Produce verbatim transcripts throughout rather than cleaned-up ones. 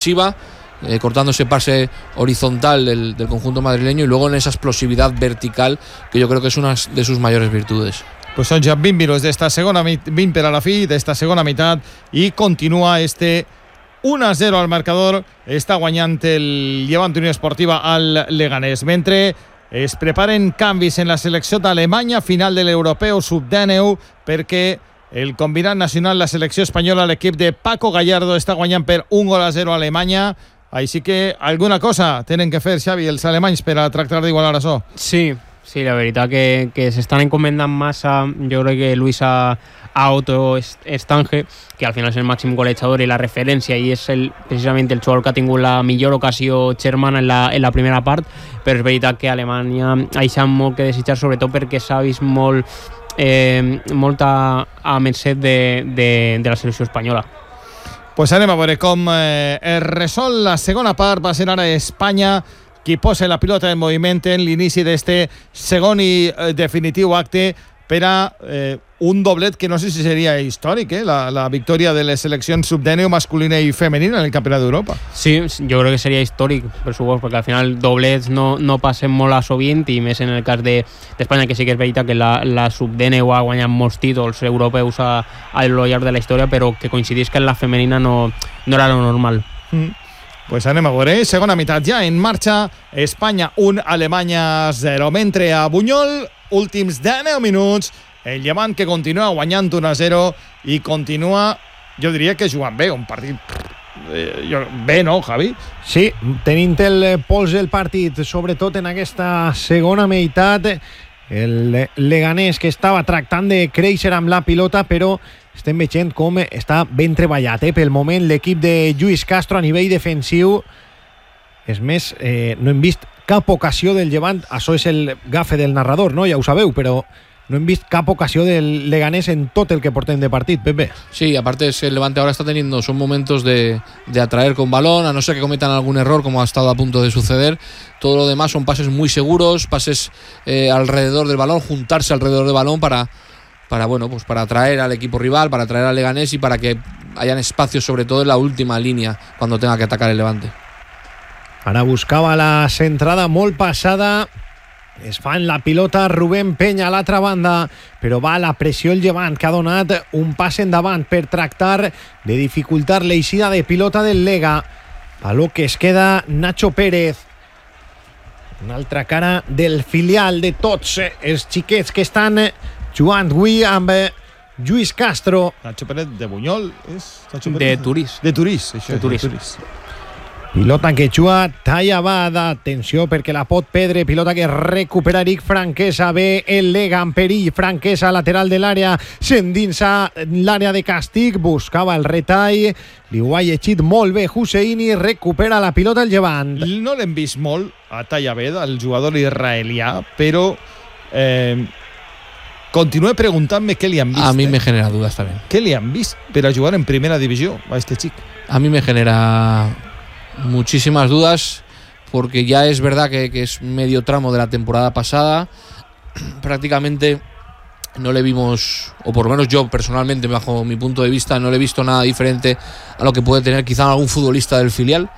ofensiva, eh, cortando ese pase horizontal del, del conjunto madrileño, y luego en esa explosividad vertical que yo creo que es una de sus mayores virtudes. Pues són ja vint minuts d'esta segona, vint per a la fi d'esta segona meitat, i continua este u a zero al marcador. Està guanyant el Llevant Unió Esportiva al Leganés, mentre es preparen canvis en la selecció d'Alemanya, final de l'Europeu sub dinou, perquè el combinat nacional, la selecció espanyola, l'equip de Paco Gallardo, està guanyant per un gol a zero a Alemanya. Així que alguna cosa tenen que fer, Xavi, els alemanys per a tractar d'igualar això. Sí, sí, la veritat que, que s'estan encomendant massa, jo crec que Luis a, a Otto Stange, que al final és el màxim golejador i la referència, i és el, precisament el jugador que ha tingut la millor ocasió Sherman en la, en la primera part, però és veritat que Alemanya ha deixat molt que desitjar, sobretot perquè s'ha vist molt, eh, molt a, a mercè de, de, de la selecció espanyola. Pues anem a veure com eh, es resol la segona part. Va ser ara Espanya qui posa la pilota en moviment en l'inici d'este segon i eh, definitiu acte per a eh, un doblet que no sé si seria històric, eh? la, la victòria de les seleccions sub dinou masculina i femenina en el Campionat d'Europa. Sí, jo crec que seria històric, per suposo, perquè al final doblets no, no passen molt a sovint, i més en el cas d'Espanya, de, que sí que és veritat que la, la sub dinou ha guanyat molts títols europeus a, a lo llarg de la història, però que coincidís que en la femenina no, no era lo normal. Mm. Pues anem a veure, segona meitat ja en marxa, Espanya un, Alemanya zero, mentre a Bunyol, últims dinou minuts, el Llevant que continua guanyant un a zero i continua, jo diria que jugant bé, un partit eh, bé, no, Javi? Sí, tenint el pols del partit, sobretot en aquesta segona meitat, el Leganés que estava tractant de créixer amb la pilota, però estem veient com està ben treballat, eh? Pel moment l'equip de Lluís Castro a nivell defensiu. És més, eh, no hem vist cap ocasió del Llevant, això és el gafe del narrador, no? Ja ho sabeu, però no hem vist cap ocasió del Leganés en tot el que portem de partit, Pepe. Sí, aparte es el Levante ahora está teniendo, son momentos de, de atraer con balón, a no ser que cometan algún error como ha estado a punto de suceder. Todo lo demás son pases muy seguros, pases eh, alrededor del balón, juntarse alrededor del balón para, para, bueno, pues para atraer al equipo rival, para atraer al Leganés y para que hayan espacios, sobre todo en la última línea, cuando tenga que atacar el Levante. Ara buscava la centrada molt passada, es fa en la pilota Rubén Peña a l'altra banda, però va a la pressió el Llevant, que ha donat un pas endavant per tractar de dificultar l'eixida de pilota del Lega. Baló que es queda Nacho Pérez, una altra cara del filial de tots els xiquets que estan jugant avui amb Lluís Castro. Nacho Pérez de Bunyol és? Nacho Pérez? De Turís. De Turís, això. De Turís. De Turís. Pilota que juga Talla Bada, atenció perquè la pot perdre, pilota que recupera Eric Franquesa, ve el Lega en perill, Franquesa lateral de l'àrea, s'endinsa l'àrea de càstig, buscava el retall, li ho ha llegit molt bé Husseini, recupera la pilota el Llevant. No l'hem vist molt a Talla Bada, el jugador israelià, però eh, continuo preguntant-me què li han vist. A mi eh? me genera dudas también. Què li han vist per a jugar en primera divisió a este xic? A mí me genera muchísimas dudas, porque ya es verdad que, que es medio tramo de la temporada pasada. Prácticamente no le vimos, o por lo menos yo personalmente, bajo mi punto de vista, no le he visto nada diferente a lo que puede tener quizá algún futbolista del filial,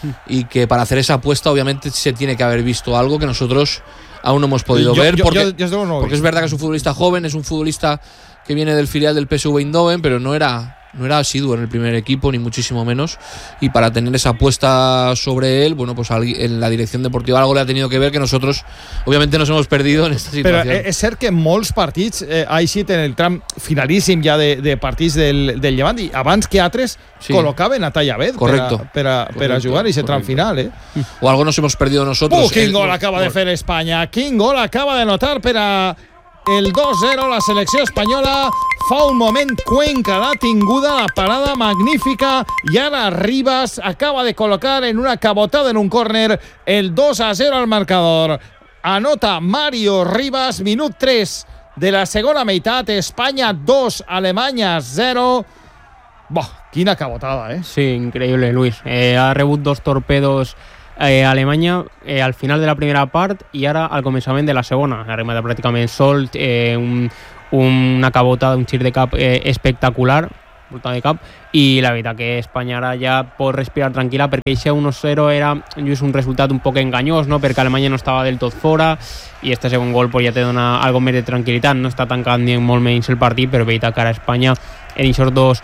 y que para hacer esa apuesta obviamente se tiene que haber visto algo que nosotros aún no hemos podido yo, ver, yo, porque, yo, yo no porque es verdad que es un futbolista joven, es un futbolista que viene del filial del P S V Eindhoven, pero no era no era asiduo en el primer equipo, ni muchísimo menos, y para tener esa apuesta sobre él, bueno, pues en la dirección deportiva algo le ha tenido que ver, que nosotros obviamente nos hemos perdido en esta situación. Però és cert que molts partits eh, ha eixit en el tram finalíssim ja de, de partits del, del Llevant, i abans que altres sí. col·locaven a Tallaved per a, per a, per a jugar i ese tram final, eh? O algo nos hemos perdido nosotros. Uh, quin gol acaba de fer Espanya, quin gol acaba de notar per a el dos zero. La selecció espanyola fa un moment Cuenca l'ha tinguda, la parada magnífica, i ara Rivas acaba de col·locar en una cabotada en un córner el dos a zero al marcador. Anota Mario Rivas, minut tres de la segona meitat. Espanya dos, Alemanya zero. Boh, quina cabotada, eh? Sí, increïble, Luis. Eh, ha rebut dos torpedos Eh, Alemanya eh, al final de la primera part i ara al començament de la segona. Ha rematat pràcticament sol, eh, un, una cabotada, un xir de cap eh, espectacular. voltant de cap, i la veritat que Espanya ara ja pot respirar tranquil·la, perquè aquest un a zero era just un resultat un poc enganyós, no? Perquè Alemanya no estava del tot fora, i este segon gol pues, ja te dona algo més de tranquil·litat, no està tancant ni molt menys el partit, però veritat que ara Espanya en aquests dos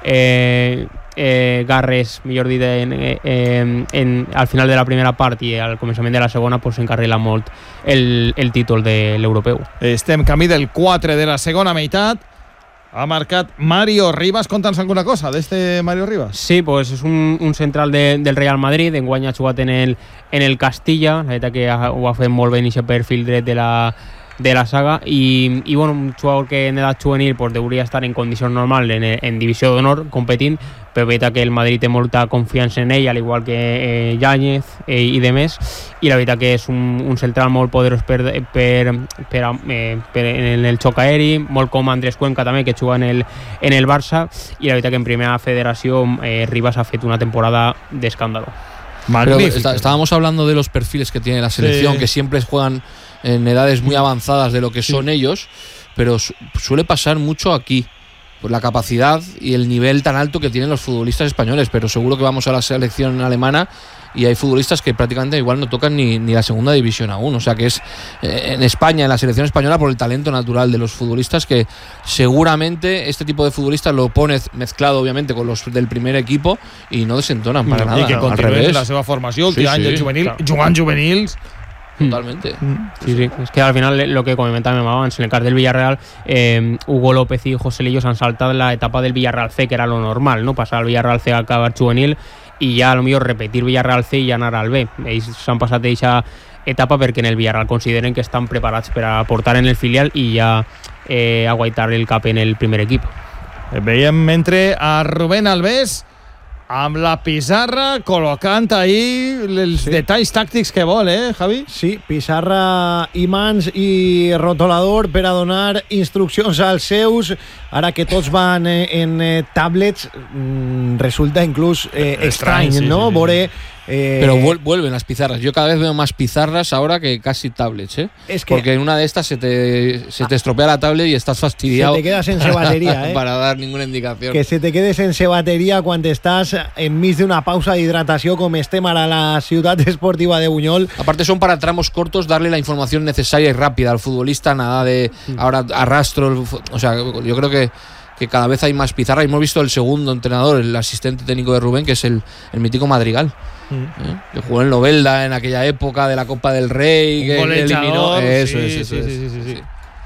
eh, eh, garres, millor dit, en, eh, en, al final de la primera part i al començament de la segona, pues, s'encarrila molt el, el títol de l'europeu. Estem camí del quatre de la segona meitat. Ha marcat Mario Rivas. Conta'ns alguna cosa d'este Mario Rivas. Sí, pues és un, un central de, del Real Madrid. Enguany ha jugat en el, en el Castilla. La veritat que ha, ho ha fet molt bé en aquest perfil dret de la, de la saga. I, i bueno, un jugador que en edat juvenil pues, hauria estar en condicions normals en, en divisió d'honor competint, però la veritat que el Madrid té molta confiança en ell, al igual que eh, Yáñez eh, i demés, i la veritat que és un, un central molt poderós per, per, per, eh, per en el xoc aeri, molt com Andrés Cuenca també, que juga en el, en el Barça, i la veritat que en primera federació eh, Rivas ha fet una temporada d'escàndalo. Magnífico. Estábamos hablando de los perfiles que tiene la selección, sí, que siempre juegan en edades muy avanzadas de lo que son sí. ellos, pero su suele pasar mucho aquí, por la capacidad y el nivel tan alto que tienen los futbolistas españoles, pero seguro que vamos a la selección alemana y hay futbolistas que prácticamente igual no tocan ni, ni la segunda división aún, o sea que es eh, en España, en la selección española, por el talento natural de los futbolistas, que seguramente este tipo de futbolistas lo pones mezclado obviamente con los del primer equipo y no desentonan para no, nada, i que continuen la seva formació, sí, últim sí, any juvenil, claro. Jugant juvenils. Totalmente. Sí, sí. Es que al final lo que comentábamos antes, en el caso del Villarreal, eh, Hugo López y José Lillos han saltado la etapa del Villarreal C, que era lo normal, ¿no? Pasar al Villarreal C a acabar juvenil y ya a lo mejor repetir Villarreal C y anar al B. Ells s'han passat aquesta etapa perquè en el Villarreal consideren que estan preparats per a aportar en el filial i ja eh, aguaitar el cap en el primer equip. Veiem mentre a Rubén Alves amb la pissarra col·locant ahí els sí. detalls tàctics que vol, eh, Javi? Sí, pissarra i mans i rotolador per a donar instruccions als seus. Ara que tots van en tablets, resulta inclús eh, estrany, sí, ¿no? Sí, sí. Vore, eh, Pero vuelven las pizarras. Yo cada vez veo más pizarras ahora que casi tablets, ¿eh? Es que porque en una de estas se te, se te estropea la tablet y estás fastidiado. Se te queda sense batería, ¿eh? Para dar ninguna indicación. Que se te quede sense bateria quan estàs enmig d'una pausa d'hidratació com estem ara a la ciutat esportiva de Buñol. Aparte son para tramos cortos darle la información necesaria y rápida al futbolista, nada de ahora arrastro. O sea, yo creo que que cada vez hay más pizarras. Hemos visto el segundo entrenador, el asistente técnico de Rubén, que es el, el mítico Madrigal, mm. ¿eh? que jugó en Novelda en aquella época de la Copa del Rey, un que eliminó. Eso, sí, es, eso sí, es, sí, sí, sí, sí.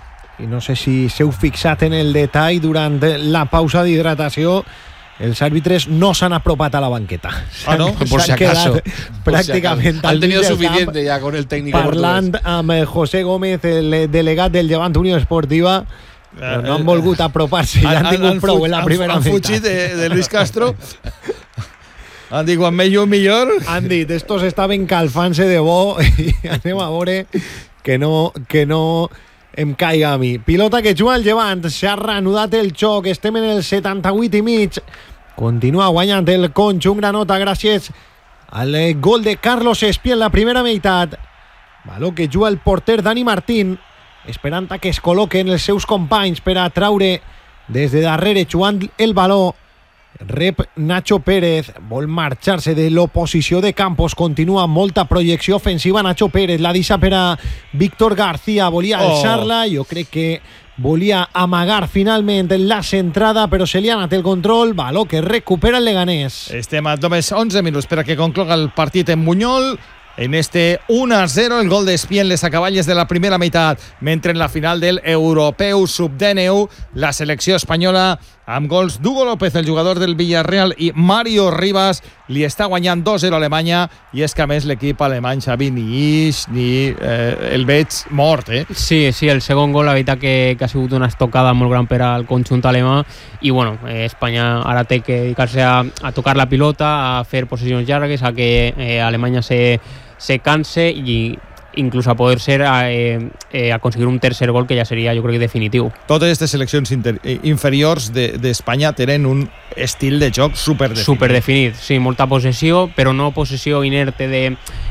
I no sé si s'heu fixat en el detall durant la pausa d'hidratació. Els àrbitres no s'han apropat a la banqueta. Ah, no? Por si acaso. Pràcticament. Han tenido suficiente ya con el técnico. Parlant amb José Gómez, el delegat del Llevant Unió Esportiva, però no han volgut apropar-se, ja han, han tingut prou en la primera meitat. Han fugit de, de Luis Castro. Han dit, quan millor, millor. Han dit, estos estaven calfant-se de bo i anem a veure que no, que no em caiga a mi. Pilota que juga el Llevant, s'ha reanudat el xoc, estem en el setanta-vuit i mig. Continua guanyant el conjunt granota gràcies al gol de Carlos Espí en la primera meitat. Baló que juga el porter Dani Martín, esperant a que es col·loquen els seus companys per a traure des de darrere, jugant el baló. Rep Nacho Pérez, vol marxar-se de l'oposició de Campos, continua molta projecció ofensiva Nacho Pérez, la deixa per a Víctor García, volia alçar-la, jo crec que volia amagar finalment la centrada, però se li ha anat el control, baló que recupera el Leganés. Estem a només onze minuts per a que concloga el partit en Buñol. En este un a zero, el gol d'Espí en les acaballes de la primera meitat, mentre en la final del Europeu sub D N U, la selecció espanyola, amb gols d'Hugo López, el jugador del Villarreal, i Mario Rivas, li està guanyant dos a zero a Alemanya, i és que a més l'equip alemany, Xavi, ni ix, ni eh, el veig mort, eh? Sí, sí, el segon gol, la veritat que, que ha sigut una estocada molt gran per al conjunt alemà, i bueno, eh, Espanya ara té que dedicar-se a, a tocar la pilota, a fer possessions llargues, a que eh, Alemanya se se canse i inclús a poder ser a, eh, eh, aconseguir un tercer gol que ja seria, jo crec que definitiu. Totes aquestes seleccions inter, inferiors d'Espanya de, tenen un estil de joc superdefinit. Superdefinit, sí, molta possessió, però no possessió inerte de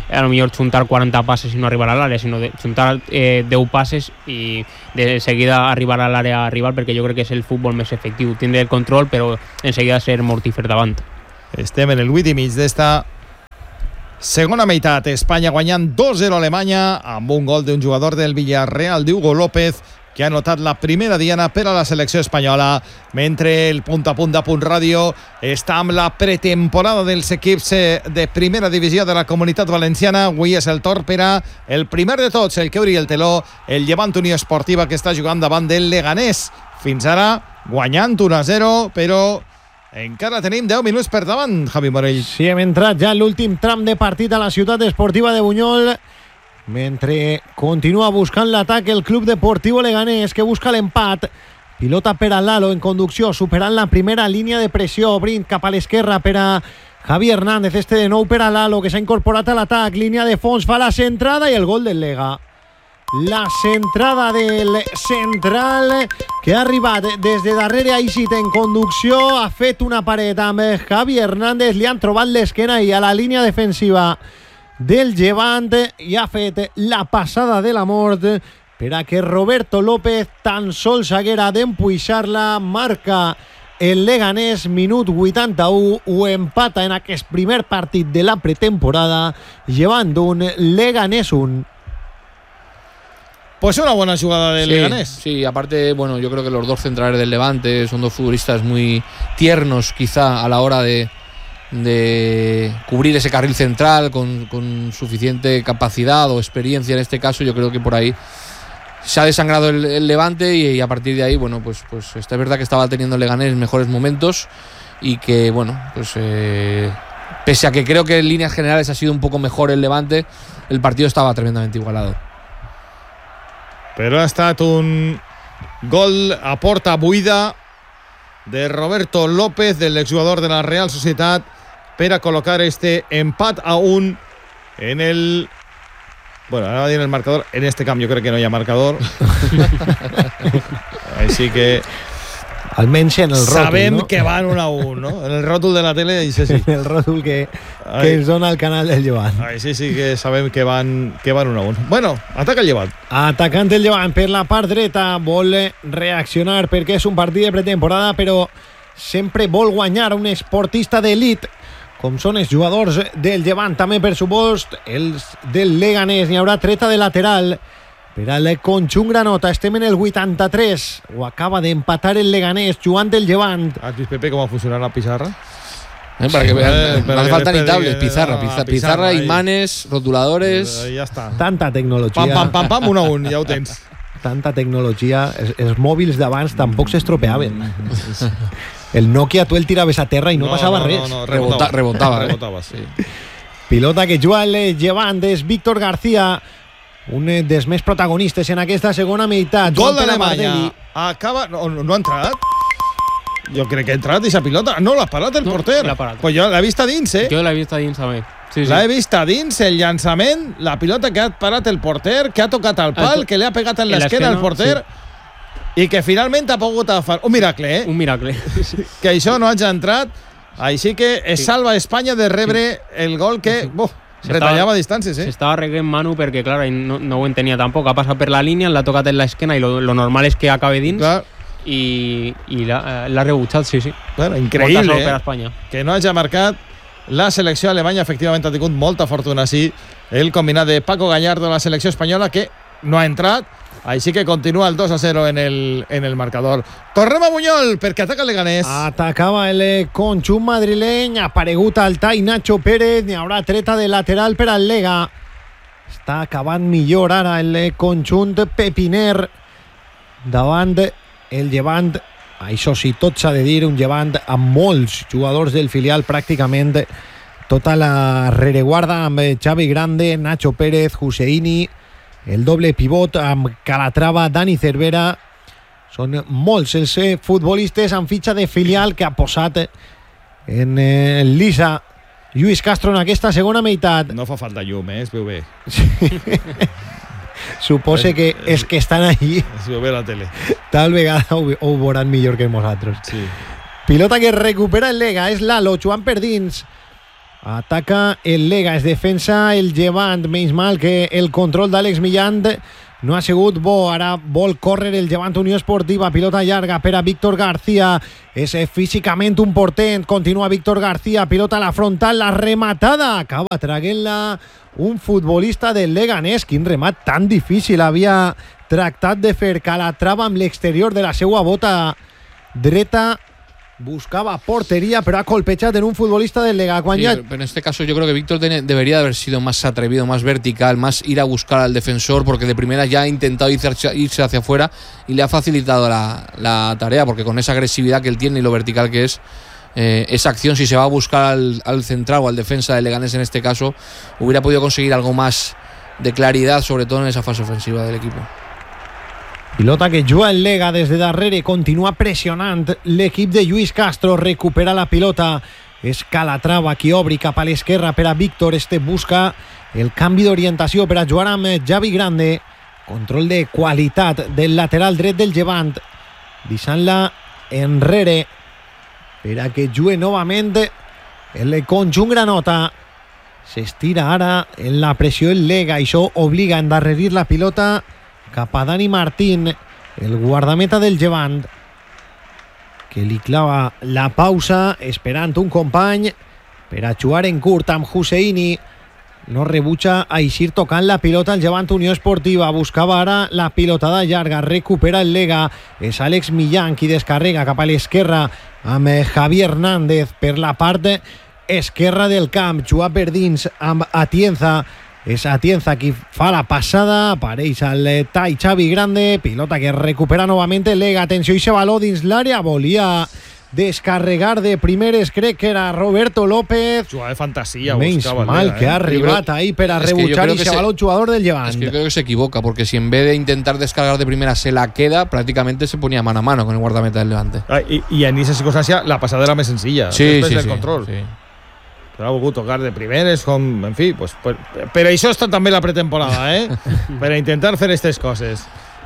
a lo millor xuntar quaranta passes i no arribar a l'àrea, sinó de xuntar eh, deu passes i de seguida arribar a l'àrea rival, perquè jo crec que és el futbol més efectiu, tindre el control però en seguida ser mortífer davant. Estem en el vuit i mig d'esta segona meitat. Espanya guanyant dos zero a Alemanya amb un gol d'un jugador del Villarreal, d'Hugo López, que ha anotat la primera diana per a la selecció espanyola, mentre el punt a punt de Punt Ràdio està amb la pretemporada dels equips de primera divisió de la Comunitat Valenciana. Avui és el torn per a el primer de tots, el que obri el teló, el Llevant Unió Esportiva, que està jugant davant del Leganés. Fins ara guanyant un a zero, però encara tenim deu minuts per davant, Javi Morell. Sí, hem entrat ja en l'últim tram de partit a la ciutat esportiva de Buñol, mentre continua buscant l'atac el Club Deportivo Leganés, que busca l'empat. Pilota per a Lalo en conducció, superant la primera línia de pressió, obrint cap a l'esquerra per a Javi Hernández. Este de nou per a Lalo, que s'ha incorporat a l'atac, línia de fons, fa la centrada i el gol del Lega. La centrada del central, que ha arribat des de darrere Aixit en conducció, ha fet una paret amb Javi Hernández, li han trobat l'esquena i a la línia defensiva del Llevant i ha fet la passada de la mort per a que Roberto López tan sols haguera d'empuixar-la. Marca el Leganés, minut vuitanta-u, ho empata en aquest primer partit de la pretemporada, Llevant un, Leganés un. Pues una buena jugada del sí, Leganés. Sí, aparte, bueno, yo creo que los dos centrales del Levante son dos futbolistas muy tiernos quizá a la hora de de cubrir ese carril central con, con suficiente capacidad o experiencia en este caso. Yo creo que por ahí se ha desangrado el, el Levante y, y a partir de ahí, bueno, pues, pues está es verdad que estaba teniendo el Leganés mejores momentos y que, bueno, pues eh, pese a que creo que en líneas generales ha sido un poco mejor el Levante, el partido estaba tremendamente igualado. Però ha estat un gol a porta buida de Roberto López, del exjugador de la Real Sociedad, per a col·locar este empat a un en el... Bueno, ahora en el marcador. En este cambio creo que no hi ha marcador. Així que... Almenys en el ròtul, sabem no? que van un a un, no? En el ròtul de la tele, això sí. En el ròtul que, que ens dona el canal del Llevant. Així sí que sabem que van, que van un a un. Bueno, ataca el Llevant. Atacant el Llevant per la part dreta, vol reaccionar perquè és un partit de pretemporada, però sempre vol guanyar un esportista d'elit, com són els jugadors del Llevant. També, per supost, els del Leganés. N'hi haurà treta de lateral per al conjunt granota. Estem en el vuitanta-tres. Ho acaba d'empatar el Leganés, jugant el Llevant. ¿Has visto, Pepe, cómo ha funcionado la pizarra? Eh, para que vean, Eh, no para hace que falta les ni pedí- tablets, pizarra, ah, pizarra, pizarra, pizarra, ahí. imanes, rotuladores. Eh, ja està. Tanta tecnologia. Pam, pam, pam, pam, un a un, ja ho tens. Tanta tecnologia. Els, els mòbils d'abans tampoc s'estropeaven. El Nokia tu el tiraves a terra i no, passava res. No, no, Rebota- rebotava, eh? rebotava, sí. Pilota que juga el Llevant és Víctor García, un dels més protagonistes en aquesta segona meitat. Gol Joan Pere d'Alemanya. Martelli. Acaba... No, no, no ha entrat? Jo crec que ha entrat aquesta pilota. No, l'ha parat el No, porter. l'ha parat. Pues jo l'he vist a dins, eh? Jo l'he vist a dins també. Sí, sí. L'he vist a dins, el llançament, la pilota que ha parat el porter, que ha tocat al pal, to- que li ha pegat en en l'esquena al l'esquena, porter i que finalment ha pogut agafar. Un miracle, eh? Un miracle. Que això no hagi entrat. Així que es Sí. salva Espanya de rebre el gol que buf, S'estava- retallava distàncies, eh? S'estava reguent Manu perquè, clar, ell no, no ho entenia tampoc. Ha passat per la línia, l'ha tocat en l'esquena i lo, lo normal és que acabe dins Clar, i, i l'ha eh, l'ha rebutjat, sí, sí. bueno, Molta increïble, sort per eh? Espanya. Que no hagi marcat la selecció alemanya. Efectivament ha tingut molta fortuna, sí, el combinat de Paco Gallardo de la selecció espanyola, que no ha entrat, així que continua el dos a zero en el, en el marcador. Tornem a Buñol perquè ataca el Leganés. Atacava el conjunt madrileny, ha aparegut al tall Nacho Pérez, n'hi haurà treta de lateral per al Lega. Està acabant millor ara el conjunt pepiner davant el Llevant. Això sí, tot s'ha de dir, un Llevant amb molts jugadors del filial, pràcticament tota la rereguarda amb Xavi Grande, Nacho Pérez, Husseini, el doble pivot amb Calatrava, Dani Cervera. Són molts els eh, futbolistes amb fitxa de filial que ha posat en eh, lisa Lluís Castro en aquesta segona meitat. No fa falta llum, eh? Es veu bé. Supose que és que estan allí, Es veu bé la tele. tal vegada ho, ho veuran millor que nosaltres. Sí. Pilota que recupera el Lega, és Lalo, jugant per dins. Ataca el Lega, es defensa el Llevant, menys mal que el control d'Àlex Millant no ha sigut bo. Ara vol córrer el Llevant Unió Esportiva, pilota llarga per a Víctor García, és físicament un portent, continua Víctor García, pilota a la frontal, la rematada acaba traguent-la un futbolista del Leganés. Quin remat tan difícil havia tractat de fer Calatrava amb l'exterior de la seva bota dreta. Buscaba portería, pero ha colpechado en un futbolista del Lega. Sí, ya... pero en este caso yo creo que Víctor debería haber sido más atrevido, más vertical, más ir a buscar al defensor, porque de primera ya ha intentado irse hacia afuera y le ha facilitado la, la tarea, porque con esa agresividad que él tiene y lo vertical que es, eh, esa acción, si se va a buscar al, al central o al defensa del Leganés en este caso, hubiera podido conseguir algo más de claridad, sobre todo en esa fase ofensiva del equipo. Pilota que juga el Lega des de darrere, continua pressionant l'equip de Lluís Castro, recupera la pilota, és Calatrava qui obri cap a l'esquerra per a Víctor. Este busca el canvi d'orientació per a jugar amb Javi Grande, control de qualitat del lateral dret del Llevant, deixant-la enrere per a que jugui novament el conjunt granota. S'estira ara en la pressió el Lega, això obliga a endarrerir la pilota cap a Dani Martín, el guardameta del Llevant, que li clava la pausa esperant un company per a jugar en curt amb Husseini. No rebutja a eixir tocant la pilota el Llevant Unió Esportiva. Buscava ara la pilotada llarga, recupera el Lega, és Àlex Millant qui descarrega cap a l'esquerra amb Javi Hernández per la part esquerra del camp, juga per dins amb Atienza. És Atienza qui fa la passada, apareix el tall Xavi Grande, pilota que recupera novament el Lega. Atenció, i se baló dins l'àrea, volia descarregar de primeres, crec que era Roberto López. Jugada de fantasía. Menys mal que ha arribat ahí per a rebutjar i se baló el jugador del Llevant. Es que yo creo que se equivoca, porque si en vez de intentar descargar de primera se la queda, prácticamente se ponía mano a mano con el guardameta del Levante. Ah, y, y en esa circunstancia la pasada era más sencilla. Sí, sí, del sí, control. sí. Però ha volgut tocar de primeres, com, en fi, pues, per, per això està també la pretemporada, eh? Per a intentar fer aquestes coses.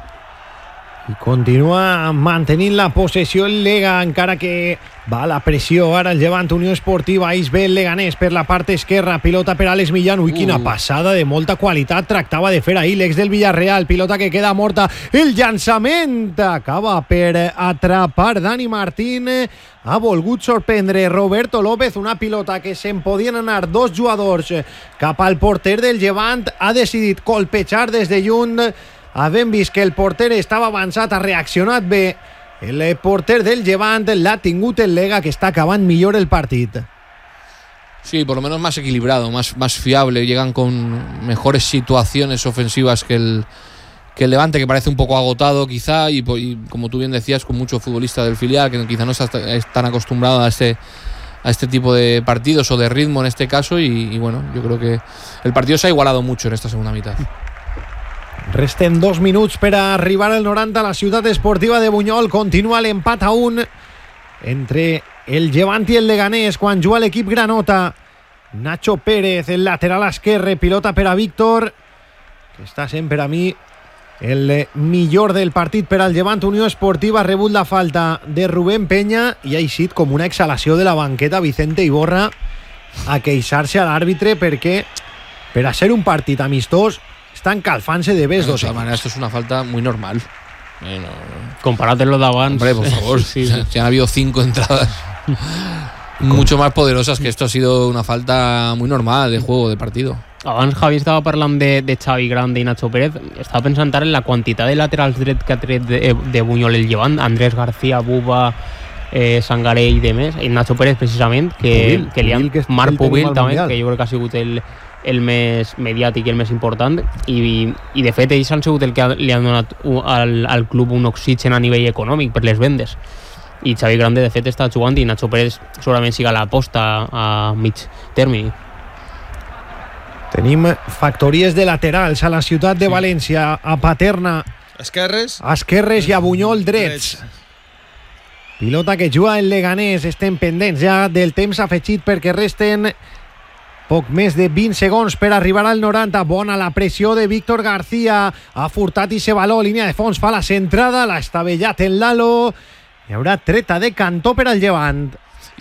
I continua mantenint la possessió el Lega, encara que va a la pressió ara el Llevant Unió Esportiva. Eix bé el Leganés per la part esquerra, pilota per Àlex Millant. Ui, quina uh. passada de molta qualitat tractava de fer ahir l'ex del Villarreal, pilota que queda morta, el llançament acaba per atrapar Dani Martín. Ha volgut sorprendre Roberto López, una pilota que se'n podien anar dos jugadors cap al porter del Llevant, ha decidit colpejar des de lluny. Havent vist que el porter estava avançat, ha reaccionat bé el porter del Llevant, l'ha tingut el Lega, que està acabant millor el partit. Sí, por lo menos más equilibrado, más, más fiable, llegan con mejores situaciones ofensivas que el, que el Levante, que parece un poco agotado quizá, y, y como tú bien decías, con muchos futbolistas del filial que quizá no están acostumbrados a este, a este tipo de partidos o de ritmo en este caso, y, y bueno, yo creo que el partido se ha igualado mucho en esta segunda mitad. Resten dos minuts per a arribar al noranta a la ciutat esportiva de Bunyol. Continua l'empat a un entre el Llevant i el Leganés quan juga l'equip granota. Nacho Pérez, el lateral esquerre, pilota per a Víctor, que està sent per a mi el millor del partit per al Llevant Unió Esportiva. Ha rebut la falta de Rubén Peña i ha eixit com una exhalació de la banqueta Vicente Iborra a queixar-se a l'àrbitre, perquè per a ser un partit amistós están calfant-se de besos. De todas maneras, esto es una falta muy normal. Bueno, comparátelo de abans. Hombre, por favor, sí, sí. Si han habido cinco entradas mucho más poderosas que esto, ha sido una falta muy normal de juego, de partido. Abans Javi estava parlant de, de Xavi Grande i Nacho Pérez. Estava pensant ara en la quantitat de laterals dret que ha tret de, de Bunyol el Llevant. Andrés García, Buba, eh, Sangaré i demés. I Nacho Pérez, precisament, que, Pubil, que li han... Pubil, que Marc Pubil, també, mundial. que jo crec que ha sigut el, el més mediàtic i el més important, i, i de fet ells han sigut el que li han donat al, al club un oxigen a nivell econòmic per les vendes, i Xavi Grande de fet està jugant, i Nacho Pérez segurament siga l'aposta a mig termini. Tenim factories de laterals a la ciutat de València, a Paterna, Esquerres, esquerres i a Bunyol drets. Pilota que juga el Leganés. Estem pendents ja del temps afegit perquè resten poc més de vint segons per arribar al noranta. Bona la pressió de Víctor García. Ha furtat i se baló, línia de fons, fa la centrada, l'ha estavellat en Lalo. Hi haurà treta de cantó per al Llevant.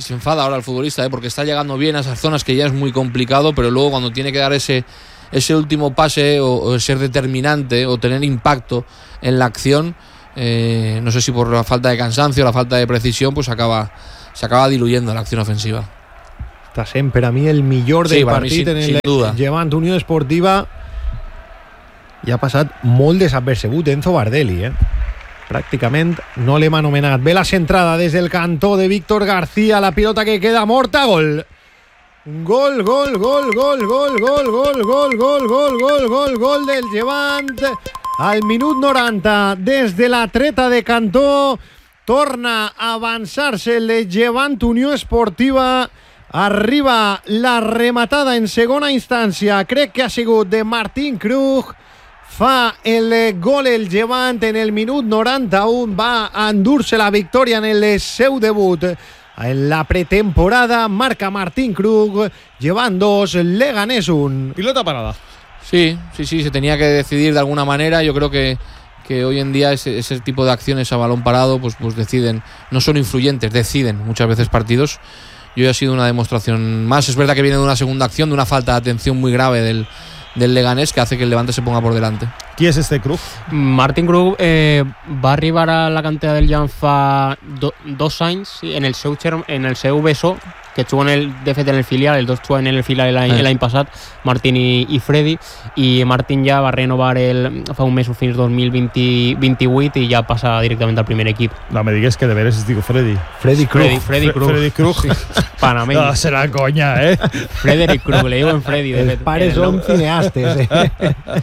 y se enfada ahora el futbolista, ¿eh? Porque está llegando bien a esas zonas que ya es muy complicado, pero luego cuando tiene que dar ese, ese último pase o, o ser determinante o tener impacto en la acción, eh, no sé si por la falta de cansancio, la falta de precisión, pues acaba, se acaba diluyendo la acción ofensiva. Està sent per a mi el millor del sí, partit mi, en sin, el sin Llevant Unió Esportiva, i ha passat molt desapercebut Enzo Bardelli, eh? Pràcticament no l'hem anomenat. Ve la centrada des del cantó de Víctor García, la pilota que queda morta, gol. Gol, gol, gol, gol, gol, gol, gol, gol, gol, gol, gol, gol, gol del Llevant. Al minut noranta, des de la treta de cantó, torna a avançar-se el Llevant Unió Esportiva. Arriba la rematada en segona instància, crec que ha sigut de Martín Krug. Fa el gol el Llevant en el minut noranta-u, va a endur-se la victòria en el seu debut en la pretemporada. Marca Martín Krug, Llevant dos, Leganés un. Pilota parada. Sí, sí, sí, se tenía que decidir de alguna manera. Yo creo que, que hoy en día ese, ese tipo de acciones a balón parado pues, pues deciden, no son influyentes, deciden muchas veces partidos. Y hoy ha sido una demostración más. Es verdad que viene de una segunda acción, de una falta de atención muy grave del, del Leganés, que hace que el Levante se ponga por delante. Qui és este Krug? Martin Krug eh, va arribar a la cantera del Llevant fa do, dos anys en el seu, en el seu Besó, que juguen el, de fet en el filial, els dos juguen en el filial l'any eh. passat, Martín i, i Freddy, i Martín ja va renovar el, fa un mes fins dos mil vint-i-vuit i ja passa directament al primer equip. No me digues que de veres es diu Freddy. Freddy Krug. Freddy, Freddy Krug. Freddy Krug. Sí. Panameny. No, serà conya, eh? Frederick Krug, le diuen Freddy. De Els fet. pares són cineastes, eh?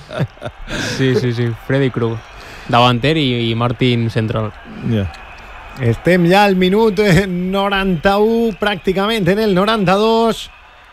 Sí, sí, sí, Freddy Krug. Davanter i, i Martín central. Yeah. Estem ja al minut noranta-u, pràcticament en el noranta-dos.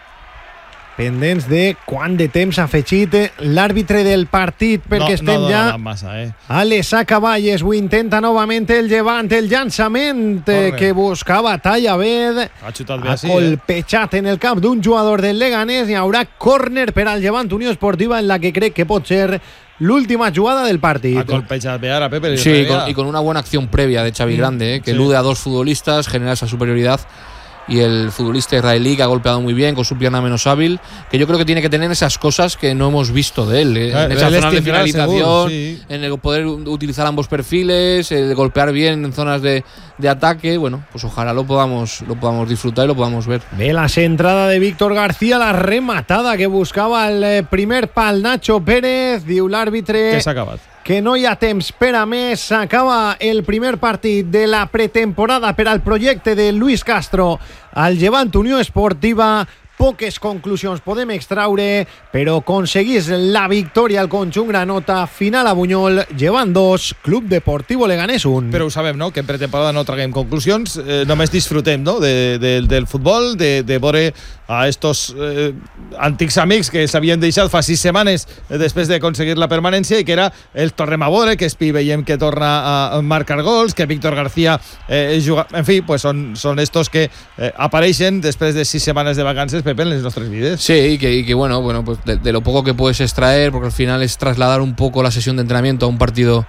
Pendents de quant de temps ha afegit l'àrbitre del partit, perquè no, estem no ja massa, eh? a les acaballes. Ho intenta novament el Llevant, el llançament Corre. que buscava Tallaved. Ha xutat bé Ha així, colpejat eh? en el cap d'un jugador del Leganés. Hi haurà córner per al Llevant Unió Esportiva, en la que crec que pot ser l'última jugada del partit. Ha colpejat bé ara, Pepe. Sí, y con, y con una buena acción previa de Xavi Grande, ¿eh? que sí. elude a dos futbolistas, genera esa superioridad. Y el futbolista israelí que ha golpeado muy bien con su pierna menos hábil, que yo creo que tiene que tener esas cosas que no hemos visto de él, ¿eh? Ah, en esa zona de finalización, seguro, sí. en el poder utilizar ambos perfiles, el golpear bien en zonas de, de ataque. Bueno, pues ojalá lo podamos, lo podamos disfrutar y lo podamos ver. Ve la centrada de Víctor García, la rematada que buscava el primer pal Nacho Pérez. Diu l'àrbitre Que s'ha acabat. que no hi ha temps per a més. S'acaba el primer partit de la pretemporada per al projecte de Luis Castro al Llevant Unió Esportiva. Poques conclusions podem extraure, però aconseguís la victòria al conjunt granota. Final a Buñol, Llevant dos, Club Deportivo Leganés un. Però ho sabem, no?, que en pretemporada no traguem conclusions, eh, només disfrutem, no?, de, de, del futbol, de, de veure a estos eh, antics amics que s'havien deixat fa sis setmanes eh, després d'aconseguir la permanència, i que era el Torremabore, que Espi veiem que torna a marcar gols, que Víctor García eh, juga... En fi, pues són, són estos que eh, apareixen després de sis setmanes de vacances, Pepe, en les nostres vides. Sí, y que, y que bueno, bueno pues de, de lo poco que puedes extraer, porque al final es trasladar un poco la sesión de entrenamiento a un partido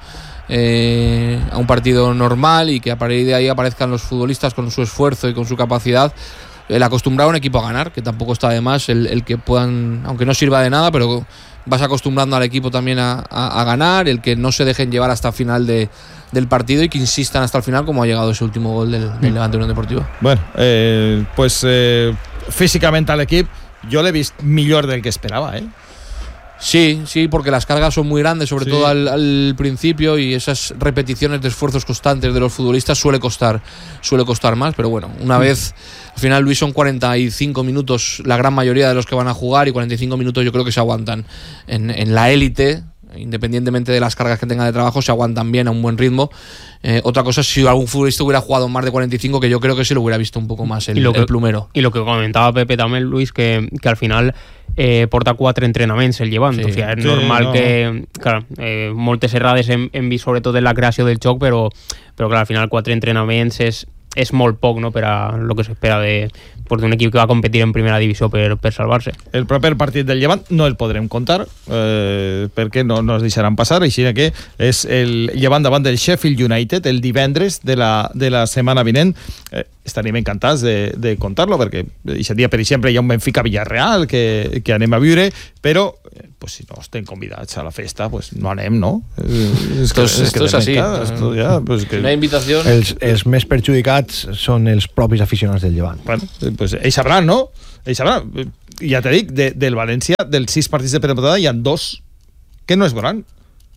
eh, a un partido normal, y que a partir de ahí aparezcan los futbolistas con su esfuerzo y con su capacidad. El acostumbrar a un equipo a ganar, que tampoco está de más, el, el que puedan, aunque no sirva de nada, pero vas acostumbrando al equipo también a, a, a ganar, el que no se dejen llevar hasta el final de, del partido y que insistan hasta el final, como ha llegado ese último gol del, del Levante Unión Deportiva. Bueno, eh, pues eh, físicament a l'equip jo l'he vist millor del que esperava, eh? Sí, sí, porque las cargas son muy grandes, sobre sí. todo al, al principio, y esas repeticiones de esfuerzos constantes de los futbolistas suele costar, suele costar más, pero bueno, una mm. vez, al final, Luis, son cuarenta y cinco minutos la gran mayoría de los que van a jugar, y cuarenta y cinco minutos yo creo que se aguantan en, en la élite, independientemente de las cargas que tenga de trabajo, se aguantan bien a un buen ritmo. Eh, otra cosa es si algún futbolista hubiera jugado más de cuarenta y cinco, que yo creo que se lo hubiera visto un poco más el, y lo que, el plumero. Y lo que comentaba Pepe también, Luis, que, que al final eh, porta quatre entrenaments el Llevant, sí, o sigui, és sí, normal no. que, clar, eh, moltes errades hem, hem vist sobretot en la creació del joc, però, però clar, al final quatre entrenaments és, és molt poc, no?, per a lo que s'espera de, pues, d'un equip que va competir en primera divisió per, per salvar-se. El proper partit del Llevant no el podrem contar eh, perquè no, no es deixaran passar, així que és el Llevant davant del Sheffield United el divendres de la, de la setmana vinent. Eh, estaríem encantats de, de contar-lo perquè aquest dia, per exemple, hi ha un Benfica-Villarreal que, que anem a viure, però eh, pues, si no estem convidats a la festa pues no anem, no? Eh, esto es, es, es así. Esto ja, pues que... Una invitació... Els, els més perjudicats són els propis aficionats del Llevant. Bueno, pues ells sabran, no? Ells sabran. Ja te dic, de, del València, dels sis partits de pretemporada, hi ha dos que no es veuran.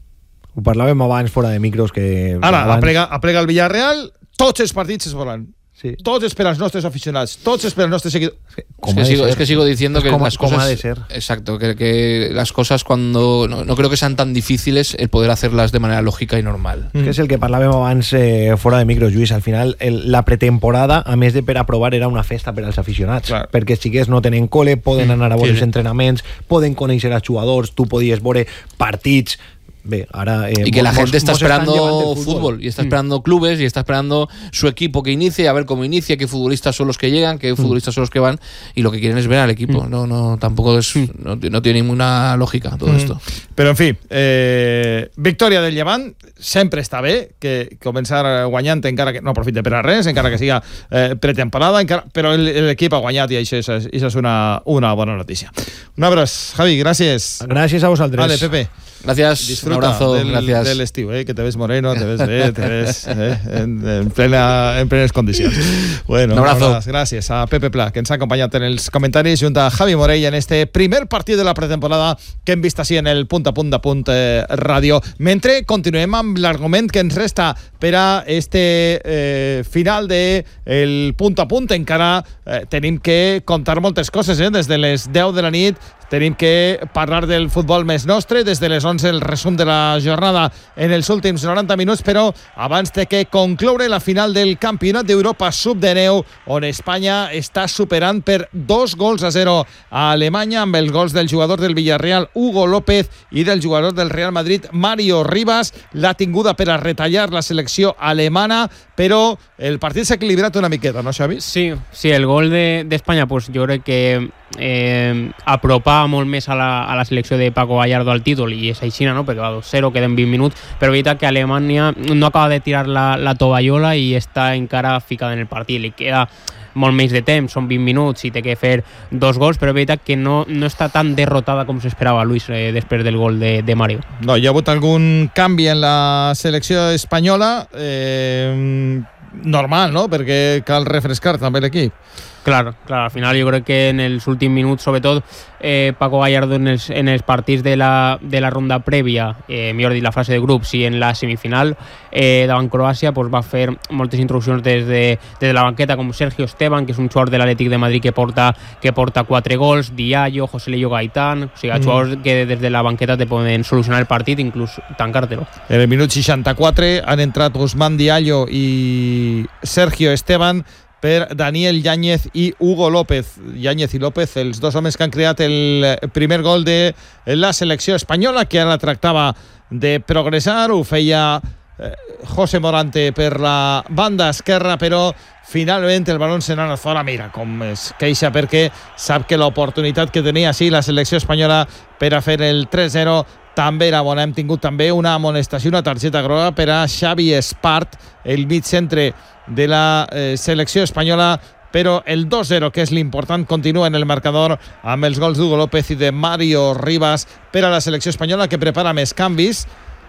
Ho parlàvem abans fora de micros que... Ara, abans... aplega, aplega el Villarreal, tots els partits es veuran. Sí. Tots es per als nostres aficionats, tots es per als nostres seguidors. Es que, sigo, es que sigo diciendo es que como, las cosas... como ha de ser. Exacto, que, que las cosas cuando... No, no creo que sean tan difíciles el poder hacerlas de manera lógica y normal. Mm. Que és el que parlàvem abans eh, fora de micros, Lluís. Al final, el, la pretemporada, a més de per aprovar, era una festa per als aficionats. Clar. Perquè els xiquets no tenen cole, poden anar a veure sí, els sí. entrenaments, poden conèixer els jugadors, tu podies veure partits... Bé, ahora, eh, y que la mos, gente está mos esperando fútbol. fútbol y está esperando mm. clubes y está esperando su equipo que inicie, a ver cómo inicia, qué futbolistas son los que llegan, qué futbolistas son los que van, y lo que quieren es ver al equipo. Mm. No, no, tampoco es, no, no tiene ninguna lógica todo mm. esto. Però en fi, eh, victòria del Llevant, sempre està bé que començar guanyant, encara que no aprofite per a res, encara que siga eh, pretemporada, encara, però l'equip ha guanyat i això és, això és una, una bona notícia. Un abraç, Javi, gràcies. Gràcies a vosaltres. Vale, Pepe. Gracias, disfruta un abrazo, del, gracias. del estiu, eh, que te ves moreno, te ves bé, te ves eh, en, en, plena, en plenes condicions. Bueno, un abrazo. Un gràcies a Pepe Pla, que ens ha acompanyat en els comentaris, junt a Javi Morell en este primer partit de la pretemporada que hem vist així en el Punt a Punt de Punt eh, Ràdio. Mentre continuem amb l'argument que ens resta per a este eh, final de el Punt a Punt, encara eh, tenim que contar moltes coses, eh, des de les deu de la nit. Tenim que parlar del futbol més nostre, des de les onze el resum de la jornada en els últims noranta minuts, però abans de que concloure la final del Campionat d'Europa sub dinou, on Espanya està superant per dos gols a zero a Alemanya, amb els gols del jugador del Villarreal, Hugo López, i del jugador del Real Madrid, Mario Rivas. L'ha tinguda per a retallar la selecció alemana, però el partit s'ha equilibrat una miqueta, no, Xavi? Sí, sí, el gol d'Espanya, de, pues, jo crec que eh, apropava molt més a la, a la selecció de Paco Gallardo al títol, i és així, no? Perquè va dos zero, queden vint minuts, però veritat que Alemanya no acaba de tirar la, la tovallola i està encara ficada en el partit, li queda molt menys de temps, són vint minuts i té que fer dos gols, però és veritat que no, no està tan derrotada com s'esperava, Luis, eh, després del gol de, de Mario. No, hi ha hagut algun canvi en la selecció espanyola, eh, normal, no? Perquè cal refrescar també l'equip. Claro, claro, al final yo creo que en els últims minuts, sobretot eh, Paco Gallardo en els, en els partits de la, de la ronda prèvia, eh, millor dit la fase de grups, i en la semifinal eh, davant Croàcia, pues, va fer moltes introduccions des de, des de la banqueta, com Sergio Esteban, que és un jugador de l'Atlètic de Madrid que porta, que porta quatre gols, Diallo, José Lillo Gaitán, o sigui, mm. jugadors que des de la banqueta te poden solucionar el partit, inclús tancàrtelo. En el minut seixanta-quatre han entrat Ousmane Diallo i Sergio Esteban per Daniel Yáñez i Hugo López. Yáñez i López, els dos homes que han creat el primer gol de la selecció espanyola, que ara tractava de progressar. Ho feia eh, José Morante per la banda esquerra, però finalment el balón se n'ha fora. Mira com es queixa, perquè sap que l'oportunitat que tenia així la selecció espanyola per a fer el tres zero també era bona. Hem tingut també una amonestació, una targeta groga per a Xavi Espart, el mig centre de la eh, selecció espanyola, però el dos zero, que és l'important, continua en el marcador amb els gols d'Hugo López i de Mario Rivas per a la selecció espanyola, que prepara més canvis.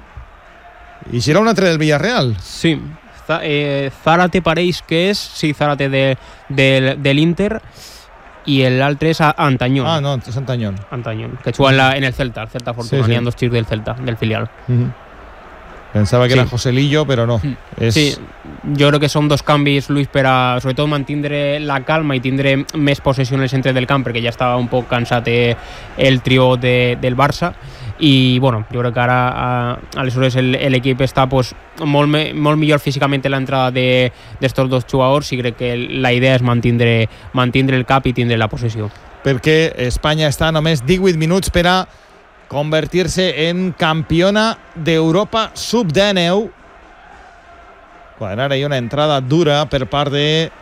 I serà un altre del Villarreal. Sí, eh, Zárate pareix que és, sí, Zárate de, de, de l'Inter, i l'altre és Antañón. Ah, no, és Antañón. Antañón, que juga en, la, en el Celta, el Celta Fortuna, sí, sí. Hi ha dos xics del Celta, del filial. Uh-huh. Pensava que sí. Era José Lillo, però no. Mm. És... Sí, jo crec que són dos canvis, Luis, per a sobretot mantindre la calma i tindre més possessió en el centre del camp, perquè ja estava un poc cansat eh, el trio de, del Barça, i bueno, jo crec que ara a, aleshores l'equip està pues, molt, me, molt millor físicament en l'entrada d'estos dos jugadors, i crec que la idea és mantindre, mantindre el cap i tindre la possessió. Perquè Espanya està només divuit minuts per a convertir-se en campiona d'Europa sub dinou, quan ara hi ha una entrada dura per part de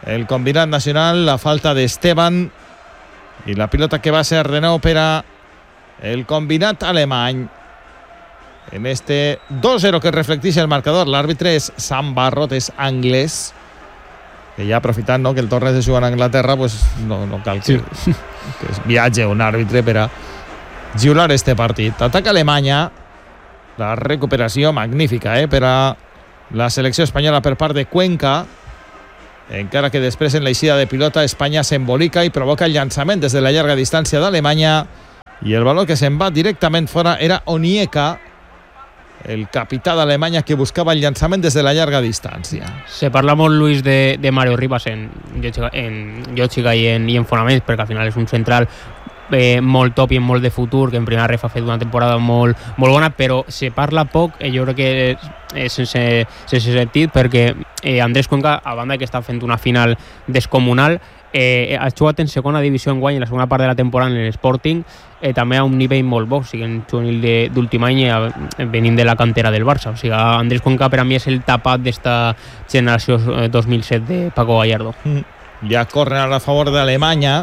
el combinat nacional, la falta d'Esteban i la pilota que va ser de nou per a el combinat alemany. En este dos zero que reflecteix el marcador, l'àrbitre és Sam Barrot, és anglès, que ja aprofitant, no, que el torneig de jugar a Anglaterra, pues no, no cal que, sí. que es viatge un àrbitre per a xiular este partit. Ataca Alemanya, la recuperació magnífica eh, per a la selecció espanyola per part de Cuenca, encara que després en l'eixida de pilota Espanya s'embolica i provoca el llançament des de la llarga distància d'Alemanya, i el valor que se'n va directament fora era Onyeka, el capità d'Alemanya, que buscava el llançament des de la llarga distància. Se parla molt, Luis, de, de Mario Rivas en Jòtxiga i en, i en fonaments, perquè al final és un central eh, molt top i en molt de futur, que en primera ref ha fet una temporada molt, molt bona, però se parla poc, eh, jo crec que eh, sense, sense sentit, perquè eh, Andrés Cuenca, a banda que està fent una final descomunal, eh, ha jugat en segona divisió en guany en la segona part de la temporada en l'Sporting, eh, també a un nivell molt bo, o sigui, en juvenil d'últim any eh, venint de la cantera del Barça. O sigui, Andrés Cuenca per a mi és el tapat d'esta generació eh, dos mil set de Paco Gallardo. Mm. Ja corren a favor d'Alemanya,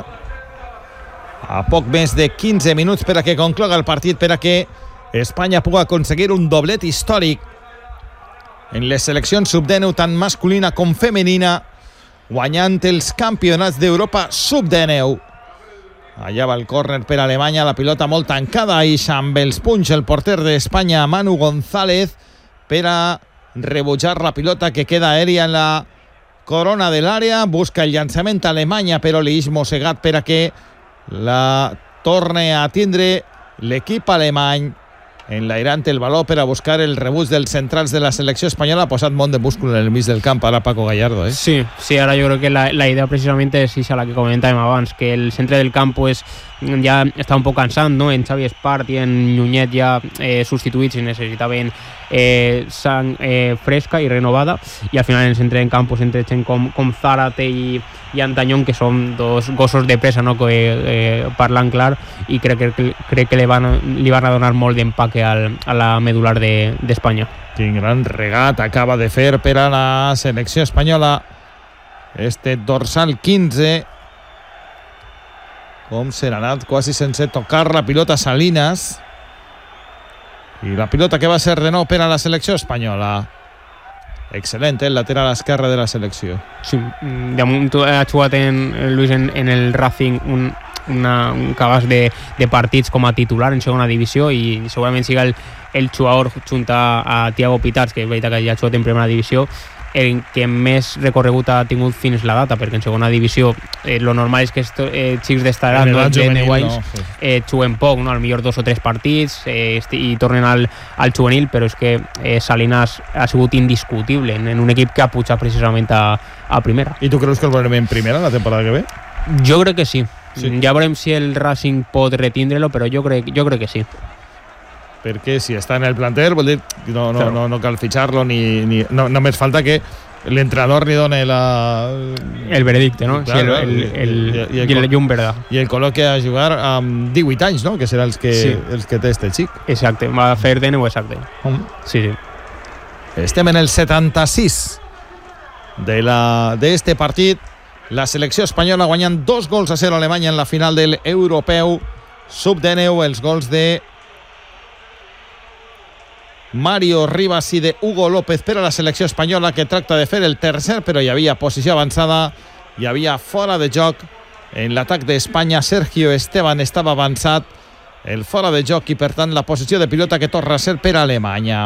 a poc més de quinze minuts per a que concloga el partit, per a que Espanya pugui aconseguir un doblet històric en les seleccions sub dinou, tant masculina com femenina, guanyant els campionats d'Europa sub dinou. Allà va el córner per Alemanya, la pilota molt tancada i amb els punys el porter d'Espanya, Manu González, per a rebutjar la pilota que queda aèria en la corona de l'àrea. Busca el llançament a Alemanya, però li és mossegat per a que la torne a tindre l'equip alemany, enlairant el valor per a buscar el rebuig dels centrals de la selecció espanyola. Ha posat molt de múscul en el mig del camp ara Paco Gallardo, eh? Sí, sí, ara jo crec que la, la idea precisament és això, la que comentàvem abans, que el centre del camp pues, ja està un poc cansant, no? En Xavi Espart i en Nuñet ja eh, substituïts i necessitaven eh, sang eh, fresca i renovada, i al final en el centre del camp pues, entre gent com, com Zárate i, i Antañón, que són dos gossos de presa, no? Que eh, parlen clar, i crec que, crec que li, van, li van a donar molt d'empaque al, a la medular d'Espanya. De, Quin gran regat acaba de fer per a la selecció espanyola este dorsal quinze, com se n'ha anat quasi sense tocar la pilota Salinas, i la pilota que va ser de nou per a la selecció espanyola. Excel·lent, el lateral esquerre de la selecció. Sí, de moment ha jugat en, Luis, en, en el Racing un, una, un cabàs de, de partits com a titular en segona divisió, i segurament siga el, el jugador junt a, a Thiago Pitars, que és veritat que ja ha jugat en primera divisió, el que més recorregut ha tingut fins la data, perquè en segona divisió eh, lo normal és que esto, eh, xics d'esta edat, no, de deu anys, no, sí. eh, juguen poc, no? Al millor dos o tres partits eh, i tornen al, al juvenil, però és que eh, Salinas ha sigut indiscutible en, en un equip que ha pujat precisament a, a primera. I tu creus que el veurem en primera la temporada que ve? Jo crec que sí. sí. Ja veurem si el Racing pot retindre-lo, però jo crec, jo crec que sí. Perquè si està en el planter, vol dir, no, no, claro. no, no cal fitxar-lo, ni, ni, no, només falta que l'entrenador li doni la... el veredicte, no? Claro, sí, el, el, el, i, i, el, el llum verda. I el col·loque a jugar amb divuit anys, no? Que serà els que, sí. els que té este xic. Exacte, va fer de nou exacte. Mm. Sí, sí. Estem en el setanta-sis de la d'este partit. La selecció espanyola guanyant dos gols a zero a Alemanya en la final del europeu sub dinou, els gols de Mario Rivas i de Hugo López per a la selecció espanyola, que tracta de fer el tercer, però hi havia posició avançada, hi havia fora de joc en l'atac d'Espanya. Sergio Esteban estava avançat, el fora de joc, i per tant la posició de pilota que torna a ser per a Alemanya.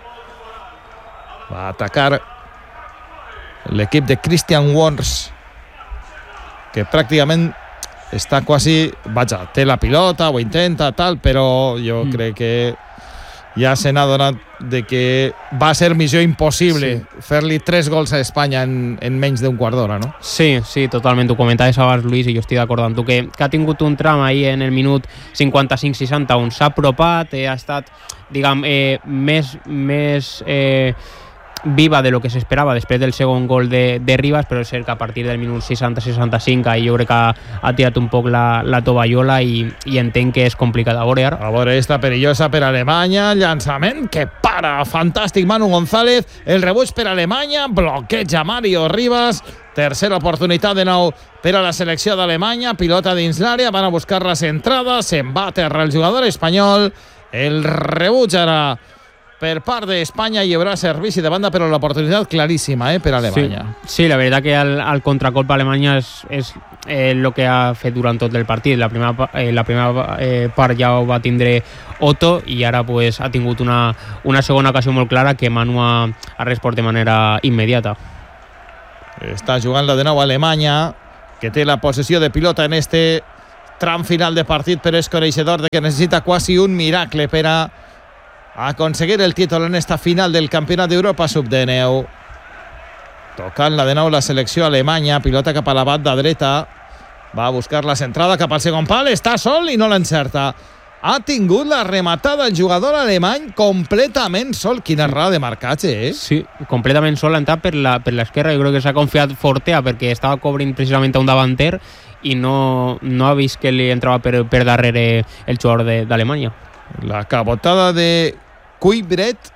Va atacar l'equip de Christian Wörns, que pràcticament està quasi, vaja, té la pilota, ho intenta, tal, però jo mm. crec que ja se n'ha donat de que va ser missió impossible sí. fer-li tres gols a Espanya en, en menys d'un quart d'hora, no? Sí, sí, totalment. Ho comentaves abans, Luis, i jo estic d'acord amb tu, que, que ha tingut un tram ahí en el minut cinquanta-cinc seixanta on s'ha apropat, eh, ha estat, diguem, eh, més, més eh, viva de lo que s'esperava després del segon gol de, de Rivas, però és cert que a partir del minut seixanta seixanta-cinc jo crec que ha, ha tirat un poc la, la tovallola i, i entenc que és complicat. A veure, ara. A veure, esta perillosa per Alemanya, llançament que para, fantàstic Manu González, el rebuig per Alemanya, bloqueja Mario Rivas, Tercera oportunitat de nou per a la selecció d'Alemanya. Pilota dins l'àrea, van a buscar la centrada, se'n va a terra el jugador espanyol. El rebuig ara per part d'Espanya, hi haurà servici de banda, però l'oportunitat claríssima eh, per a Alemanya. Sí, sí, la veritat que el, el contracolp a Alemanya és, és eh, el que ha fet durant tot el partit. La primera, eh, la primera eh, part ja ho va tindre Otto i ara pues, ha tingut una, una segona ocasió molt clara que Manu ha, ha respost de manera immediata. Està jugant-la de nou a Alemanya, que té la possessió de pilota en este tram final de partit, però és coneixedor de que necessita quasi un miracle per a aconseguir el títol en esta final del Campionat d'Europa sub dinou. Tocant-la de nou la selecció alemanya, pilota cap a la banda dreta, va a buscar la centrada cap al segon pal, està sol i no l'encerta. Ha tingut la rematada el jugador alemany completament sol. Quina errada de marcatge, eh? Sí, completament sol ha entrat per la, per l'esquerra. Jo crec que s'ha confiat Fortea perquè estava cobrint precisament a un davanter i no, no ha vist que li entrava per, per darrere el jugador d'Alemanya. La cabotada de Kuibret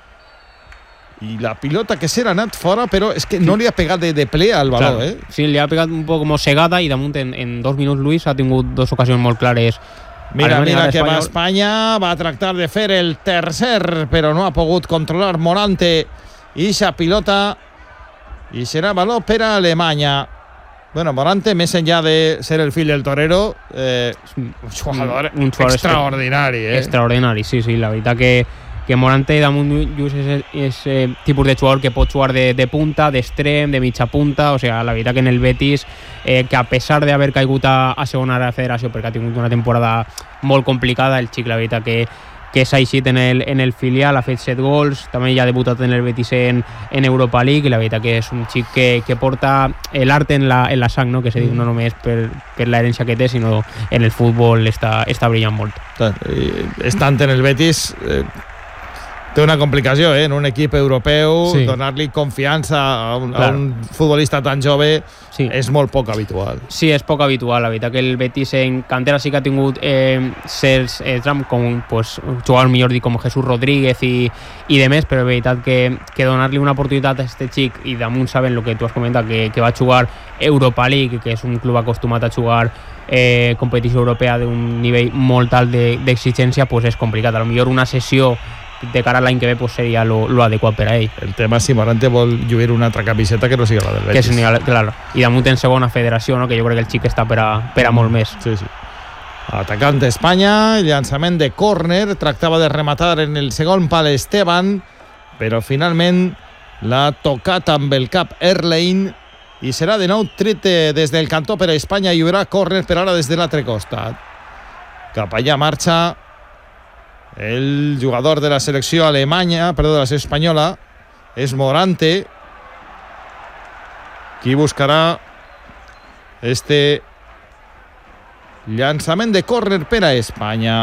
i la pilota que s'era anat fora, però és que no li ha pegat de, de ple al baló, claro. eh? Sí, li ha pegat un poc mossegada i damunt en, en dos minuts Luis ha tingut dos ocasions molt clares. Mira, Alemanya, mira que Espanya... va Espanya, va a tractar de fer el tercer, però no ha pogut controlar Morante ixa pilota i serà baló per a Alemanya. Bueno, Morante, més enllà de ser el fill del torero, eh, un jugador, un jugador extraordinari. Eh? Extraordinari, sí, sí. La veritat que, que Morante damunt just és, és eh, tipus de jugador que pot jugar de, de punta, d'extrem, de mitja punta. O sigui, la veritat que en el Betis, eh, que a pesar d'haver caigut a, a segona de la federació, perquè ha tingut una temporada molt complicada, el xic, la veritat que que s'ha eixit en el, en el filial, ha fet set gols, també ja ha debutat en el Betis en, en Europa League, i la veritat que és un xic que, que porta l'art en la, en la sang, no? Que se diu no només per, per l'herència que té, sinó en el futbol està, està brillant molt. Estant en el Betis, eh, té una complicació, eh? En un equip europeu, sí. Donar-li confiança a un, claro. a un futbolista tan jove sí. És molt poc habitual. Sí, és poc habitual. La veritat que el Betis en cantera sí que ha tingut eh, certs eh, trams, com pues, jugadors, millor dit, com Jesús Rodríguez i, i de més, però la veritat que, que donar-li una oportunitat a este xic i damunt saben el que tu has comentat, que, que va jugar Europa League, que és un club acostumat a jugar eh, competició europea d'un nivell molt alt d'exigència, de, pues és complicat. A lo millor una sessió de cara a l'any que ve pues seria lo, lo adequat per a ell. El tema si Morante vol lluir una altra camiseta que no sigui la del Betis. Que és, claro. I damunt en segona federació, no? Que jo crec que el xic està per a, per a molt més. Sí, sí. Atacant d'Espanya, llançament de córner, tractava de rematar en el segon pal Esteban, però finalment l'ha tocat amb el cap Erlein i serà de nou tret des del cantó per a Espanya i hi haurà córner per ara des de l'altre costat. Cap allà marxa el jugador de la selecció alemanya, perdó, de la selecció espanyola, és Morante, qui buscarà este llançament de córner per a Espanya.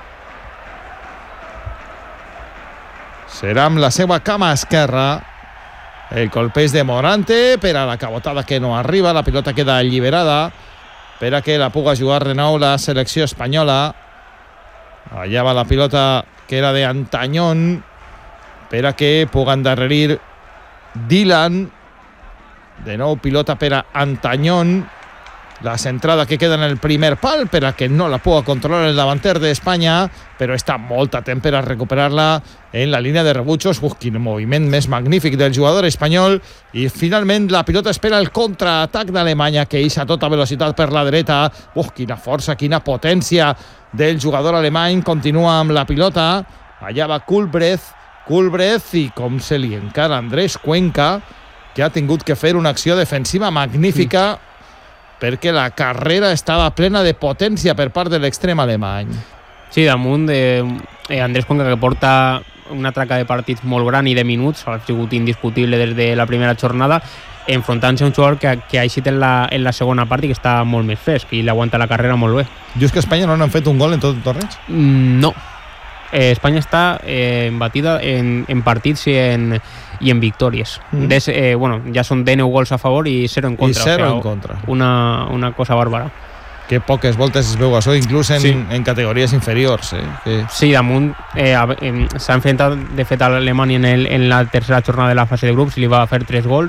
Serà amb la seva cama esquerra. El colpeig de Morante per a la cabotada que no arriba, la pilota queda alliberada per a que la puga jugar de nou la selecció espanyola. Allà va la pilota que era de Antañón per a que puga endarrerir Dylan. De nou pilota per a Antañón. La centrada que queda en el primer pal per a que no la puga controlar el davanter d'Espanya, però està molt atent per a recuperar-la en la línia de rebutjos. Uf, quin moviment més magnífic del jugador espanyol. I finalment la pilota espera el contraatac d'Alemanya, que ix a tota velocitat per la dreta. Uf, quina força, quina potència del jugador alemany. Continua amb la pilota. Allà va Kulbreth. Kulbreth i com se li encara Andrés Cuenca, que ha tingut que fer una acció defensiva magnífica sí. perquè la carrera estava plena de potència per part de l'extrem alemany. Sí, damunt de eh, Andrés Cuenca, que porta una traca de partits molt gran i de minuts, ha sigut indiscutible des de la primera jornada, enfrontant-se a un jugador que, que ha eixit en la, en la segona part i que està molt més fresc i l'aguanta la carrera molt bé. Dius que Espanya no n'han fet un gol en tot el torneig? Mm, no. Eh, Espanya està eh, embatida en, en partits i en, i en victòries. Mm. Des, eh, bueno, ja són dinou gols a favor i zero en contra. I zero o sigui, en contra. Una, una cosa bàrbara. Que poques voltes es veu això, inclús en, sí. en categories inferiors. Eh? Que... Sí, damunt eh, s'ha enfrentat de fet a l'Alemanya en, el, en la tercera jornada de la fase de grups i li va fer tres gols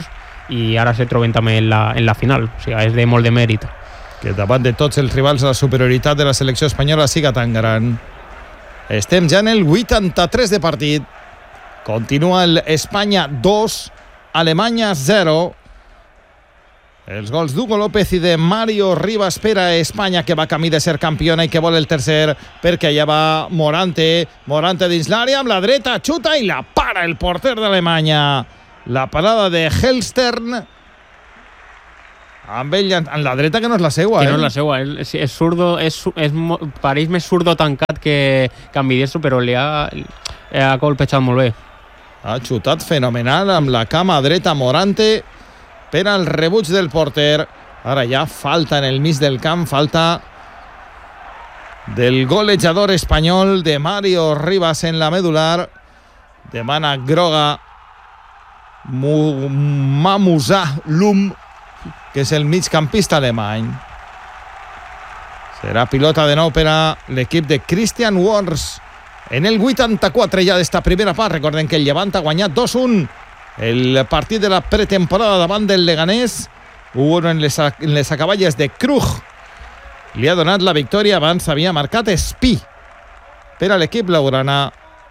i ara se troben també en la, en la final, o sigui, és de molt de mèrit. Que davant de tots els rivals la superioritat de la selecció espanyola siga tan gran. Estem ja en el vuitanta-tres de partit. Continua el Espanya dos, Alemanya zero. Els gols d'Hugo López i de Mario Rivas per a Espanya, que va camí de ser campiona i que vol el tercer, perquè allà va Morante. Morante dins l'àrea amb la dreta, xuta i la para el porter d'Alemanya. La parada de Hellstern amb ell en la dreta, que no és la seua, que eh? no és la seua, és, és zurdo, és, és, pareix més zurdo tancat que, que ambidestro, però li ha, li ha colpejat molt bé. Ha xutat fenomenal amb la cama dreta Morante per al rebuig del porter. Ara ja falta en el mig del camp, falta del golejador espanyol de Mario Rivas en la medular. Demana groga Mamusa Lum, que és el migcampista alemany. Serà pilota de nou per a l'equip de Christian Wors. En el vuitanta-quatre ja d'esta primera part, recordem que el Llevant ha guanyat dos a un el partit de la pretemporada davant del Leganés. Hubo en les, en les acaballes de Krug. Li ha donat la victòria, abans havia marcat Espí per a l'equip blaugrana.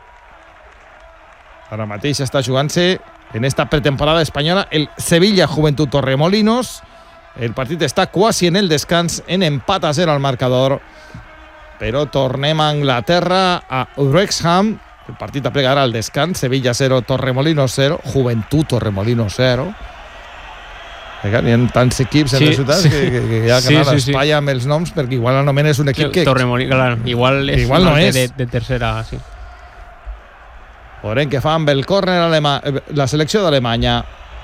Ara mateix està jugant-se en esta pretemporada espanyola el Sevilla Juventud Torremolinos. El partit està quasi en el descans, en empat a zero al marcador. Però tornem a Anglaterra, a Wrexham. El partit aplegarà al descans. Sevilla zero, Torremolinos zero, Juventud Torremolinos zero. Hi ha tants equips en sí, les ciutats sí. que, que, que hi ha que sí, anar sí, d'espai sí. amb els noms, perquè igual anomenes un equip que... Torremolinos, claro, igual és igual no és. De, de tercera, sí. Veurem què fa amb el córner alema... la selecció d'Alemanya.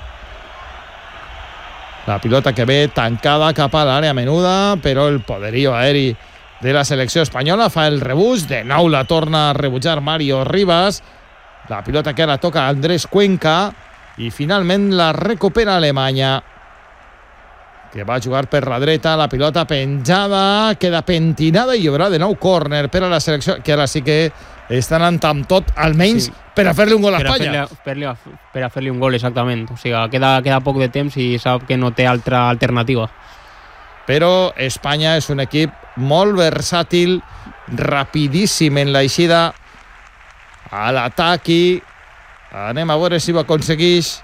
La pilota que ve tancada cap a l'àrea menuda, però el poderío aeri de la selecció espanyola fa el rebuig. De nou la torna a rebutjar Mario Rivas. La pilota que ara toca Andrés Cuenca i finalment la recupera Alemanya, que va jugar per la dreta. La pilota penjada, queda pentinada i hi haurà de nou córner per a la selecció, que ara sí que estan anant amb tot, almenys sí, per a fer-li un gol a Espanya. Per a fer-li per a fer-li un gol, exactament. O sigui, queda, queda poc de temps i sap que no té altra alternativa. Però Espanya és un equip molt versàtil, rapidíssim en l'eixida a l'atac i anem a veure si ho aconsegueix,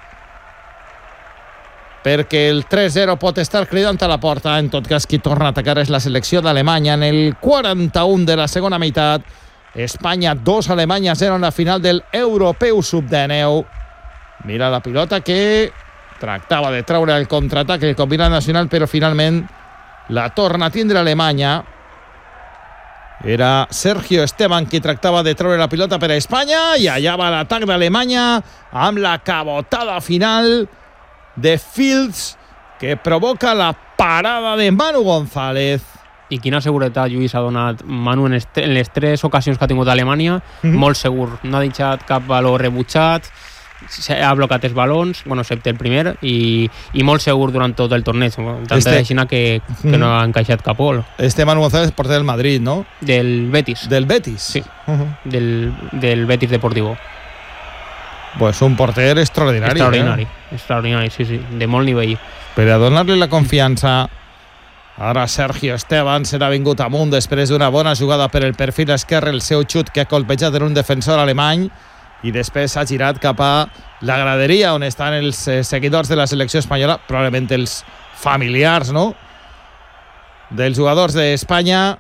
perquè el tres zero pot estar cridant a la porta. En tot cas, qui torna a atacar és la selecció d'Alemanya en el quaranta-un de la segona meitat. Espanya dos, Alemanya zero en la final del Europeu sub dinou. Mira la pilota que tractava de treure el contraatac el combinat nacional, però finalment la torna a tindre Alemanya. Era Sergio Esteban qui tractava de treure la pilota per a Espanya, i allà va l'atac d'Alemanya amb la cabotada final de Fields, que provoca la parada de Manu González. I quina seguretat, Lluís, ha donat Manu en, est- en les tres ocasions que ha tingut Alemanya. Mm-hmm. Molt segur, no ha deixat cap valor rebutjat, ha blocat els balons, bueno, excepte el primer, i, i molt segur durant tot el torneig, tant este... de Xina que, que no ha encaixat cap gol. Este Manu González, porter del Madrid, ¿no? Del Betis. Del Betis. Sí, uh-huh. del, del Betis Deportivo. Pues un porter extraordinari. Extraordinari, eh? extraordinari, sí, sí, de molt nivell. Per a donar-li la confiança, ara Sergio Esteban serà vingut amunt després d'una bona jugada per el perfil esquerre, el seu xut que ha colpejat en un defensor alemany, i després s'ha girat cap a la graderia on estan els eh, seguidors de la selecció espanyola, probablement els familiars, no?, dels jugadors d'Espanya.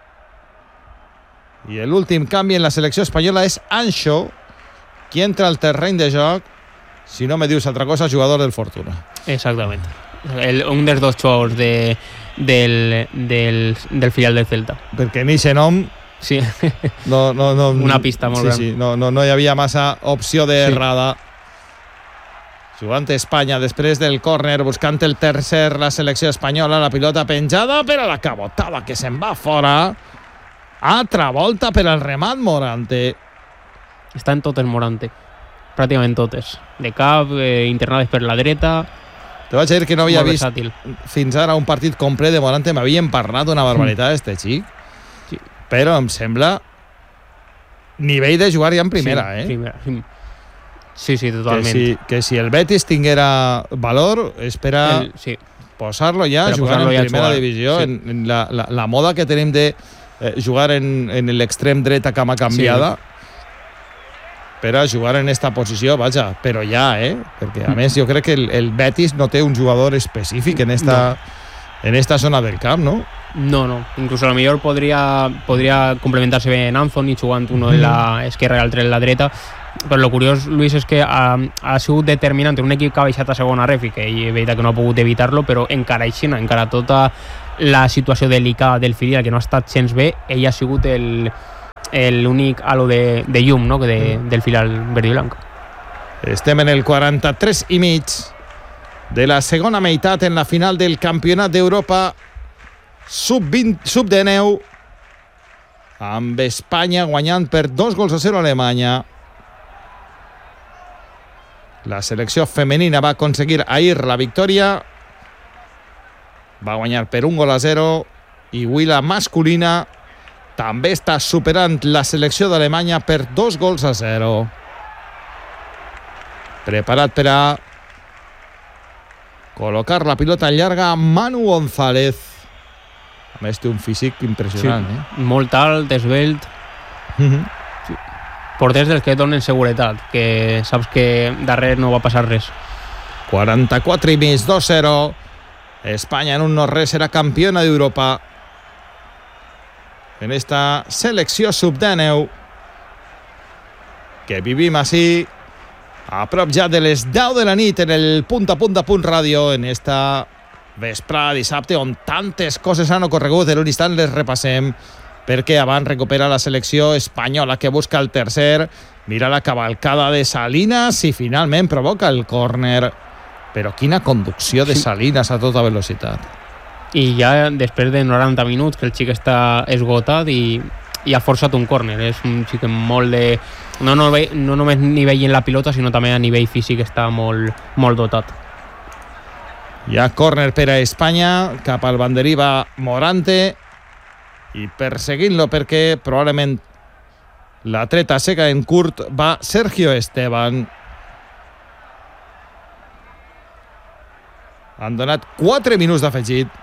I l'últim canvi en la selecció espanyola és Anxo, qui entra al terreny de joc, si no me dius altra cosa, jugador del Fortuna. Exactament. El, un dels dos jugadors de, del, del, del filial del Celta. Perquè en eixe nom sí. no, no, no, una pista molt sí, gran. Sí, no, no, no hi havia massa opció d'errada. Sí. Jugant Espanya després del córner, buscant el tercer la selecció espanyola, la pilota penjada per a la cabotada que se'n va fora. Altra volta per al remat Morante. Estan totes Morante, pràcticament totes. De cap, eh, internades per la dreta. Te vaig dir que no havia molt vist versàtil. fins ara un partit complet de Morante. M'havien parlat una barbaritat mm. este xic. Sí. Però em sembla nivell de jugar ja en primera, sí, eh? Primera, sí. Sí, sí, totalment. Que si, que si el Betis tinguera valor, espera El, sí. posar-lo ja, Per jugar posar-lo en ja a primera jugar, divisió, sí. en, en la, la, la moda que tenim de eh, jugar en, en l'extrem dret a cama canviada, sí. per a jugar en esta posició, vaja, però ja, eh? Perquè a més jo crec que el, el Betis no té un jugador específic en esta, no. en esta zona del camp, no? No, no. Incluso a lo millor podria, podria complementar-se bé en Anthony jugant uno en la esquerra i l'altre en la dreta, però el curiós, Luis, és que ha, ha sigut determinant en un equip que ha baixat a segona ref i que ell és veritat que no ha pogut evitar-lo, però encara així, encara tota la situació delicada del filial que no ha estat gens bé, ell ha sigut el l'únic halo de, de llum, no? de, del filial verd i blanc. Estem en el quaranta-tres i mig de la segona meitat en la final del Campionat d'Europa sub vint, sub dinou, amb Espanya guanyant per dos gols a zero a Alemanya. La selecció femenina va aconseguir ahir la victòria, va guanyar per un gol a zero, i avui la masculina també està superant la selecció d'Alemanya per dos gols a zero. Preparat per a col·locar la pilota llarga Manu González. A més té un físic impressionant, sí. eh? Molt alt, esvelt. Mm-hmm. Sí. Porters dels que donen seguretat, que saps que darrere no va passar res. quaranta-quatre i mig, dos zero. Espanya en un no res serà campiona d'Europa en esta selecció sub dinou que vivim així a prop ja de les deu de la nit en el punt a punt a punt ràdio en esta vesprada dissabte on tantes coses han ocorregut. En un instant les repassem perquè abans recupera la selecció espanyola que busca el tercer, mira la cavalcada de Salinas i finalment provoca el córner. Però quina conducció de Salinas a tota velocitat. I ja després de noranta minuts que el xic està esgotat i, i ha forçat un córner. És un xic molt de... No, no, no només nivell en la pilota, sinó també a nivell físic està molt, molt dotat. Hi ha córner per a Espanya, cap al banderí va Morante i perseguint-lo perquè probablement la treta seca en curt va Sergio Esteban. Han donat quatre minuts d'afegit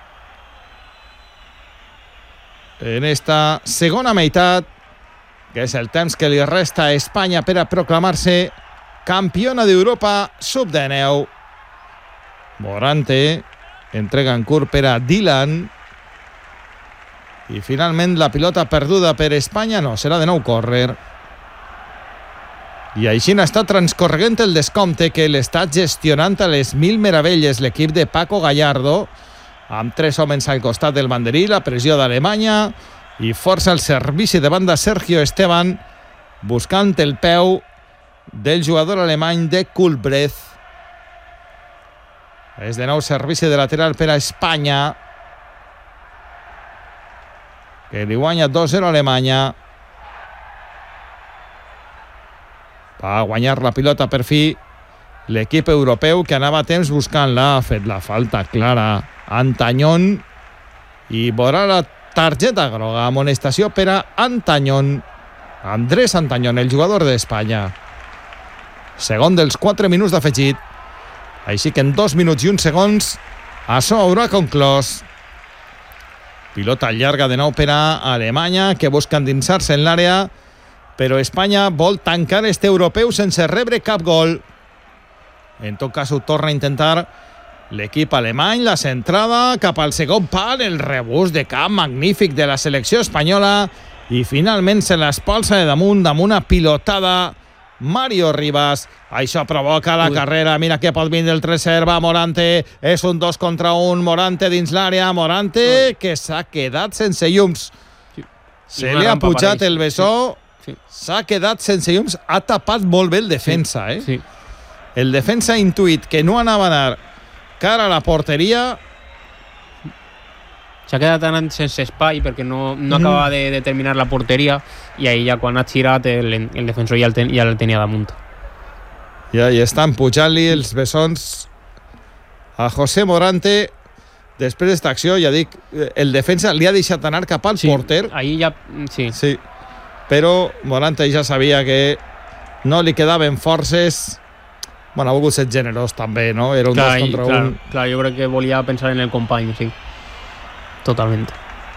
en esta segona meitat, que és el temps que li resta a Espanya per a proclamar-se campiona d'Europa sub dinou. Morante entrega en curt per a Dylan i finalment la pilota perduda per Espanya, no, serà de nou córner. I així està transcorregent el descompte que l'està gestionant a les mil meravelles l'equip de Paco Gallardo, amb tres homes al costat del banderí, la pressió d'Alemanya i força el servici de banda Sergio Esteban buscant el peu del jugador alemany de Kulbreth. És de nou servici de lateral per a Espanya, que li guanya dos zero a Alemanya. Va guanyar la pilota per fi l'equip europeu que anava a temps buscant-la. Ha fet la falta clara Antañón i veurà la targeta groga, amonestació per a Antañón. Andrés Antañón, el jugador d'Espanya. Segon dels quatre minuts d'afegit. Així que en dos minuts i un segons això haurà conclòs. Pilota llarga de nou per a Alemanya, que busca endinsar-se en l'àrea, però Espanya vol tancar este europeu sense rebre cap gol. En tot cas ho torna a intentar l'equip alemany, la centrada cap al segon pal, el rebús de camp magnífic de la selecció espanyola i finalment se l'espolsa de damunt amb una pilotada Mario Rivas. Això provoca la Ui. carrera, mira que pot vindre el tres zero, va Morante, és un dos contra un, Morante dins l'àrea, Morante Ui. que s'ha quedat sense llums. Sí. Se li ha pujat el bessó, sí. Sí. s'ha quedat sense llums, ha tapat molt bé el defensa, eh? Sí. El defensa ha intuït que no anava a anar cara a la porteria. S'ha quedat anant sense espai perquè no, no mm. acaba de determinar la porteria i ahir ja quan ha girat el, el defensor ja el, ten, ja el tenia damunt. Ja hi estan pujant-li els bessons a José Morante. Després d'esta acció, ja dic, el defensa li ha deixat anar cap al sí, porter. Ahir ja... Sí. Sí. Però Morante ja sabia que no li quedaven forces. Bueno, ha volgut ser generós també, no? Era un clar, dos contra clar, un. Clar, jo crec que volia pensar en el company, sí. Totalment.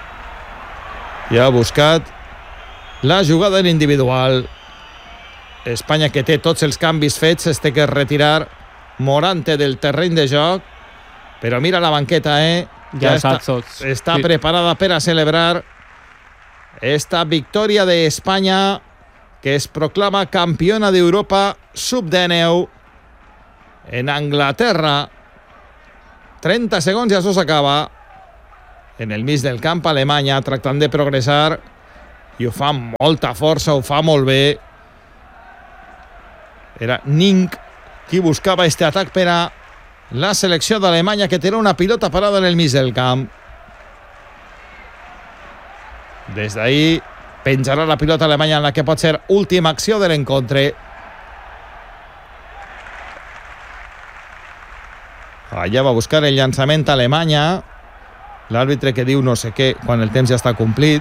I ha buscat la jugada en individual. Espanya, que té tots els canvis fets, es té que retirar Morante del terreny de joc, però mira la banqueta, eh? Ja, ja està, tots. està sí. preparada per a celebrar esta victòria d'Espanya, que es proclama campiona d'Europa sub dinou en Anglaterra. trenta segons ja s'ho s'acaba. En el mig del camp, Alemanya tractant de progressar, i ho fa amb molta força, ho fa molt bé. Era Ning qui buscava este atac per a la selecció d'Alemanya, que té una pilota parada en el mig del camp. Des d'ahí penjarà la pilota alemanya en la que pot ser última acció de l'encontre. Allà va buscar el llançament a Alemanya. L'àrbitre que diu no sé què quan el temps ja està complit.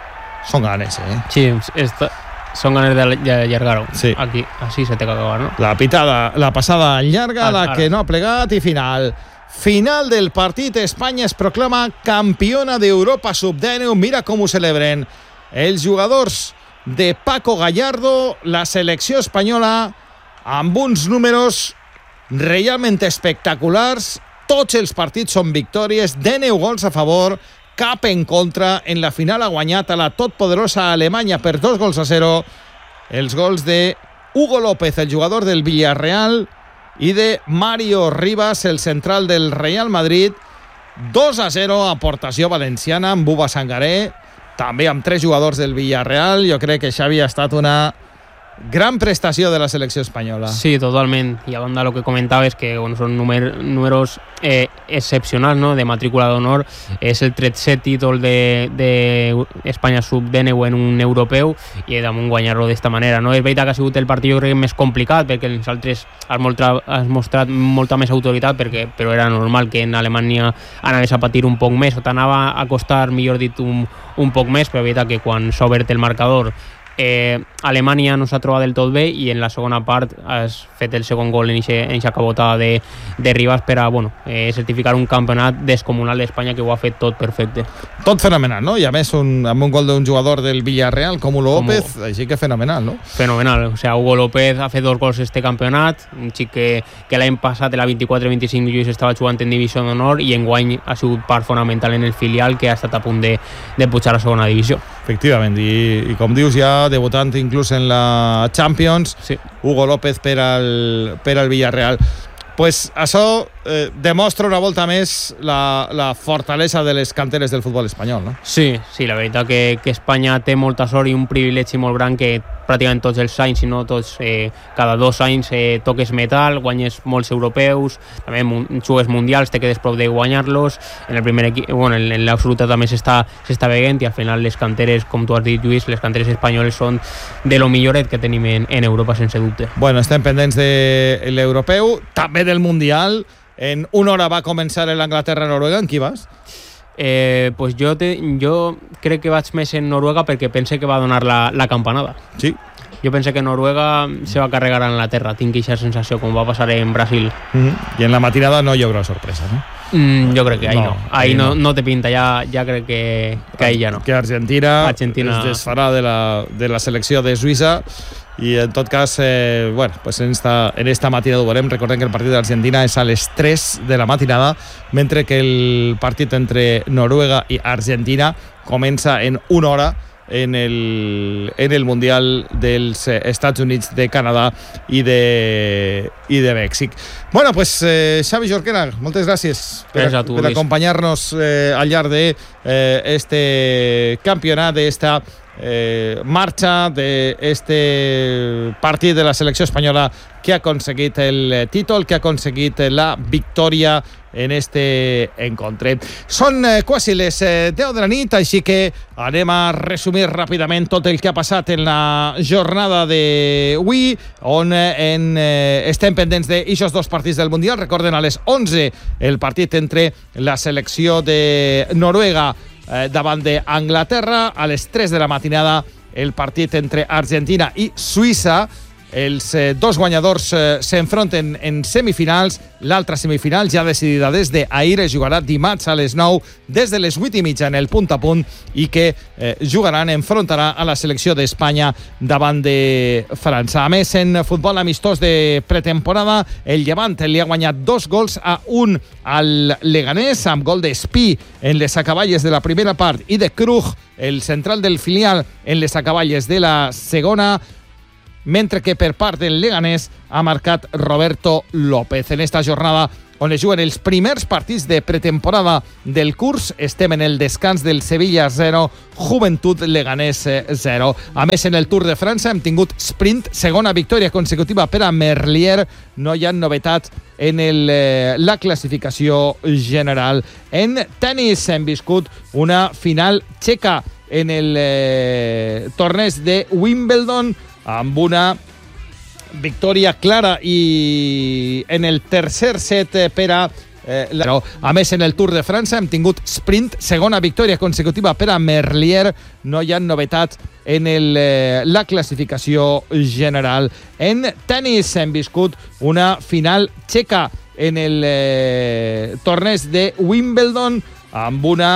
Són ganes, eh? Sí, esta, són ganes d'allargar-ho. Sí. Aquí, així se té que acabar, no? La pitada, la passada llarga, Ara, la ara. que no ha plegat, i final. Final del partit. Espanya es proclama campiona d'Europa sub dinou. Mira com ho celebren els jugadors de Paco Gallardo, la selecció espanyola, amb uns números realment espectaculars. Tots els partits són victòries, dinou gols a favor, cap en contra. En la final ha guanyat a la totpoderosa Alemanya per dos gols a zero. Els gols de Hugo López, el jugador del Villarreal, i de Mario Rivas, el central del Real Madrid. dos a zero, aportació valenciana amb Buba Sangaré, també amb tres jugadors del Villarreal. Jo crec que Xavi ha estat una gran prestació de la selecció espanyola. Sí, totalment. I a banda lo que comentaves, que bueno, són númer, números eh, excepcionals, no?, de matrícula d'honor. És el tretzè títol de, de Espanya sub dinou en un europeu, i damunt guanyar-lo d'esta manera, no? És veritat que ha sigut el partit, jo crec, més complicat, perquè els altres has, molta, has mostrat molta més autoritat, perquè, però era normal que en Alemanya anaves a patir un poc més, o t'anava a costar, millor dit, un, un poc més, però és veritat que quan s'ha obert el marcador, Eh, Alemanya no s'ha trobat del tot bé, i en la segona part has fet el segon gol en aquesta cabotada de, de Rivas per a bueno, eh, certificar un campionat descomunal d'Espanya, que ho ha fet tot perfecte. Tot fenomenal, no? I a més un, amb un gol d'un jugador del Villarreal com Hugo López, Com... així que fenomenal, no? Fenomenal, o sea, Hugo López ha fet dos gols este campionat, un xic que, que l'any passat, la vint-i-quatre vint-i-cinc, Lluís estava jugant en divisió d'honor, i enguany ha sigut part fonamental en el filial, que ha estat a punt de, de pujar a segona divisió. Efectivament, i, i com dius, ja debutant inclús en la Champions, sí. Hugo López per al, per al Villarreal. Pues això eh, demostra una volta més la, la fortalesa de les canteres del futbol espanyol, no? Sí, sí, la veritat que, que Espanya té molta sort i un privilegi molt gran, que pràcticament tots els anys, si no tots, eh, cada dos anys eh, toques metal, guanyes molts europeus, també jugues mundials, te quedes prou de guanyar-los. En el primer equip, bueno, en, en l'absoluta també s'està s'està veient, i al final les canteres, com tu has dit, Lluís, les canteres espanyoles són de lo milloret que tenim en, en Europa, sense dubte. Bueno, estem pendents de l'europeu, també del mundial. En una hora va començar l'Anglaterra-Noruega. En qui vas? Eh, pues jo, te, jo crec que vaig més en Noruega, perquè pense que va donar la, la campanada. Sí. Jo pense que Noruega se va carregar a Anglaterra. Tinc aquesta sensació, com va passar en Brasil. Mm-hmm. I en la matinada no hi haurà sorpresa, no? Mm, jo crec que ahí no, no ahí, ahí no, no. no te pinta, ja, ja crec que, que ahí ja no. Que Argentina, Argentina es desfarà de la, de la selecció de Suïssa, i en tot cas, eh, bueno, pues en esta, en esta matinada ho veurem. Recordem que el partit d'Argentina és a les tres de la matinada, mentre que el partit entre Noruega i Argentina comença en una hora en el, en el Mundial dels Estats Units, de Canadà i de, i de Mèxic. Bueno, pues eh, Xavi Jorquera, moltes gràcies per, gràcies a tu, per acompanyar-nos eh, al llarg de eh, este campionat, d'esta eh, marxa, d'este partit de la selecció espanyola que ha aconseguit el títol, que ha aconseguit la victòria en este encontre. Són eh, quasi les eh, deu de la nit, així que anem a resumir ràpidament tot el que ha passat en la jornada d'avui, on eh, en, eh, estem pendents d'aixòs dos partits del Mundial. Recorden, a les onze el partit entre la selecció de Noruega eh, davant d'Anglaterra, a les tres de la matinada el partit entre Argentina i Suïssa, els eh, dos guanyadors eh, s'enfronten en semifinals. L'altra semifinal ja decidida des d'ahir es jugarà dimarts a les nou des de les vuit i mitja en el punt a punt i que eh, jugaran, enfrontarà a la selecció d'Espanya davant de França. A més, en futbol amistós de pretemporada, el Llevant li ha guanyat dos gols a un al Leganés, amb gol d'Espí en les acaballes de la primera part i de Krug, el central del filial, en les acaballes de la segona, mentre que per part del Leganés ha marcat Roberto López. En esta jornada on es juguen els primers partits de pretemporada del curs, estem en el descans del Sevilla zero, Joventut Leganés zero. A més, en el Tour de França hem tingut sprint, segona victòria consecutiva per a Merlier. No hi ha novetats en el, eh, la classificació general. En tenis hem viscut una final txeca en el eh, torneig de Wimbledon, amb una victòria clara i en el tercer set per a eh, la... A més, en el Tour de França hem tingut sprint, segona victòria consecutiva per a Merlier. No hi ha novetats en el, eh, la classificació general. En tenis hem viscut una final txeca en el eh, torneig de Wimbledon, amb una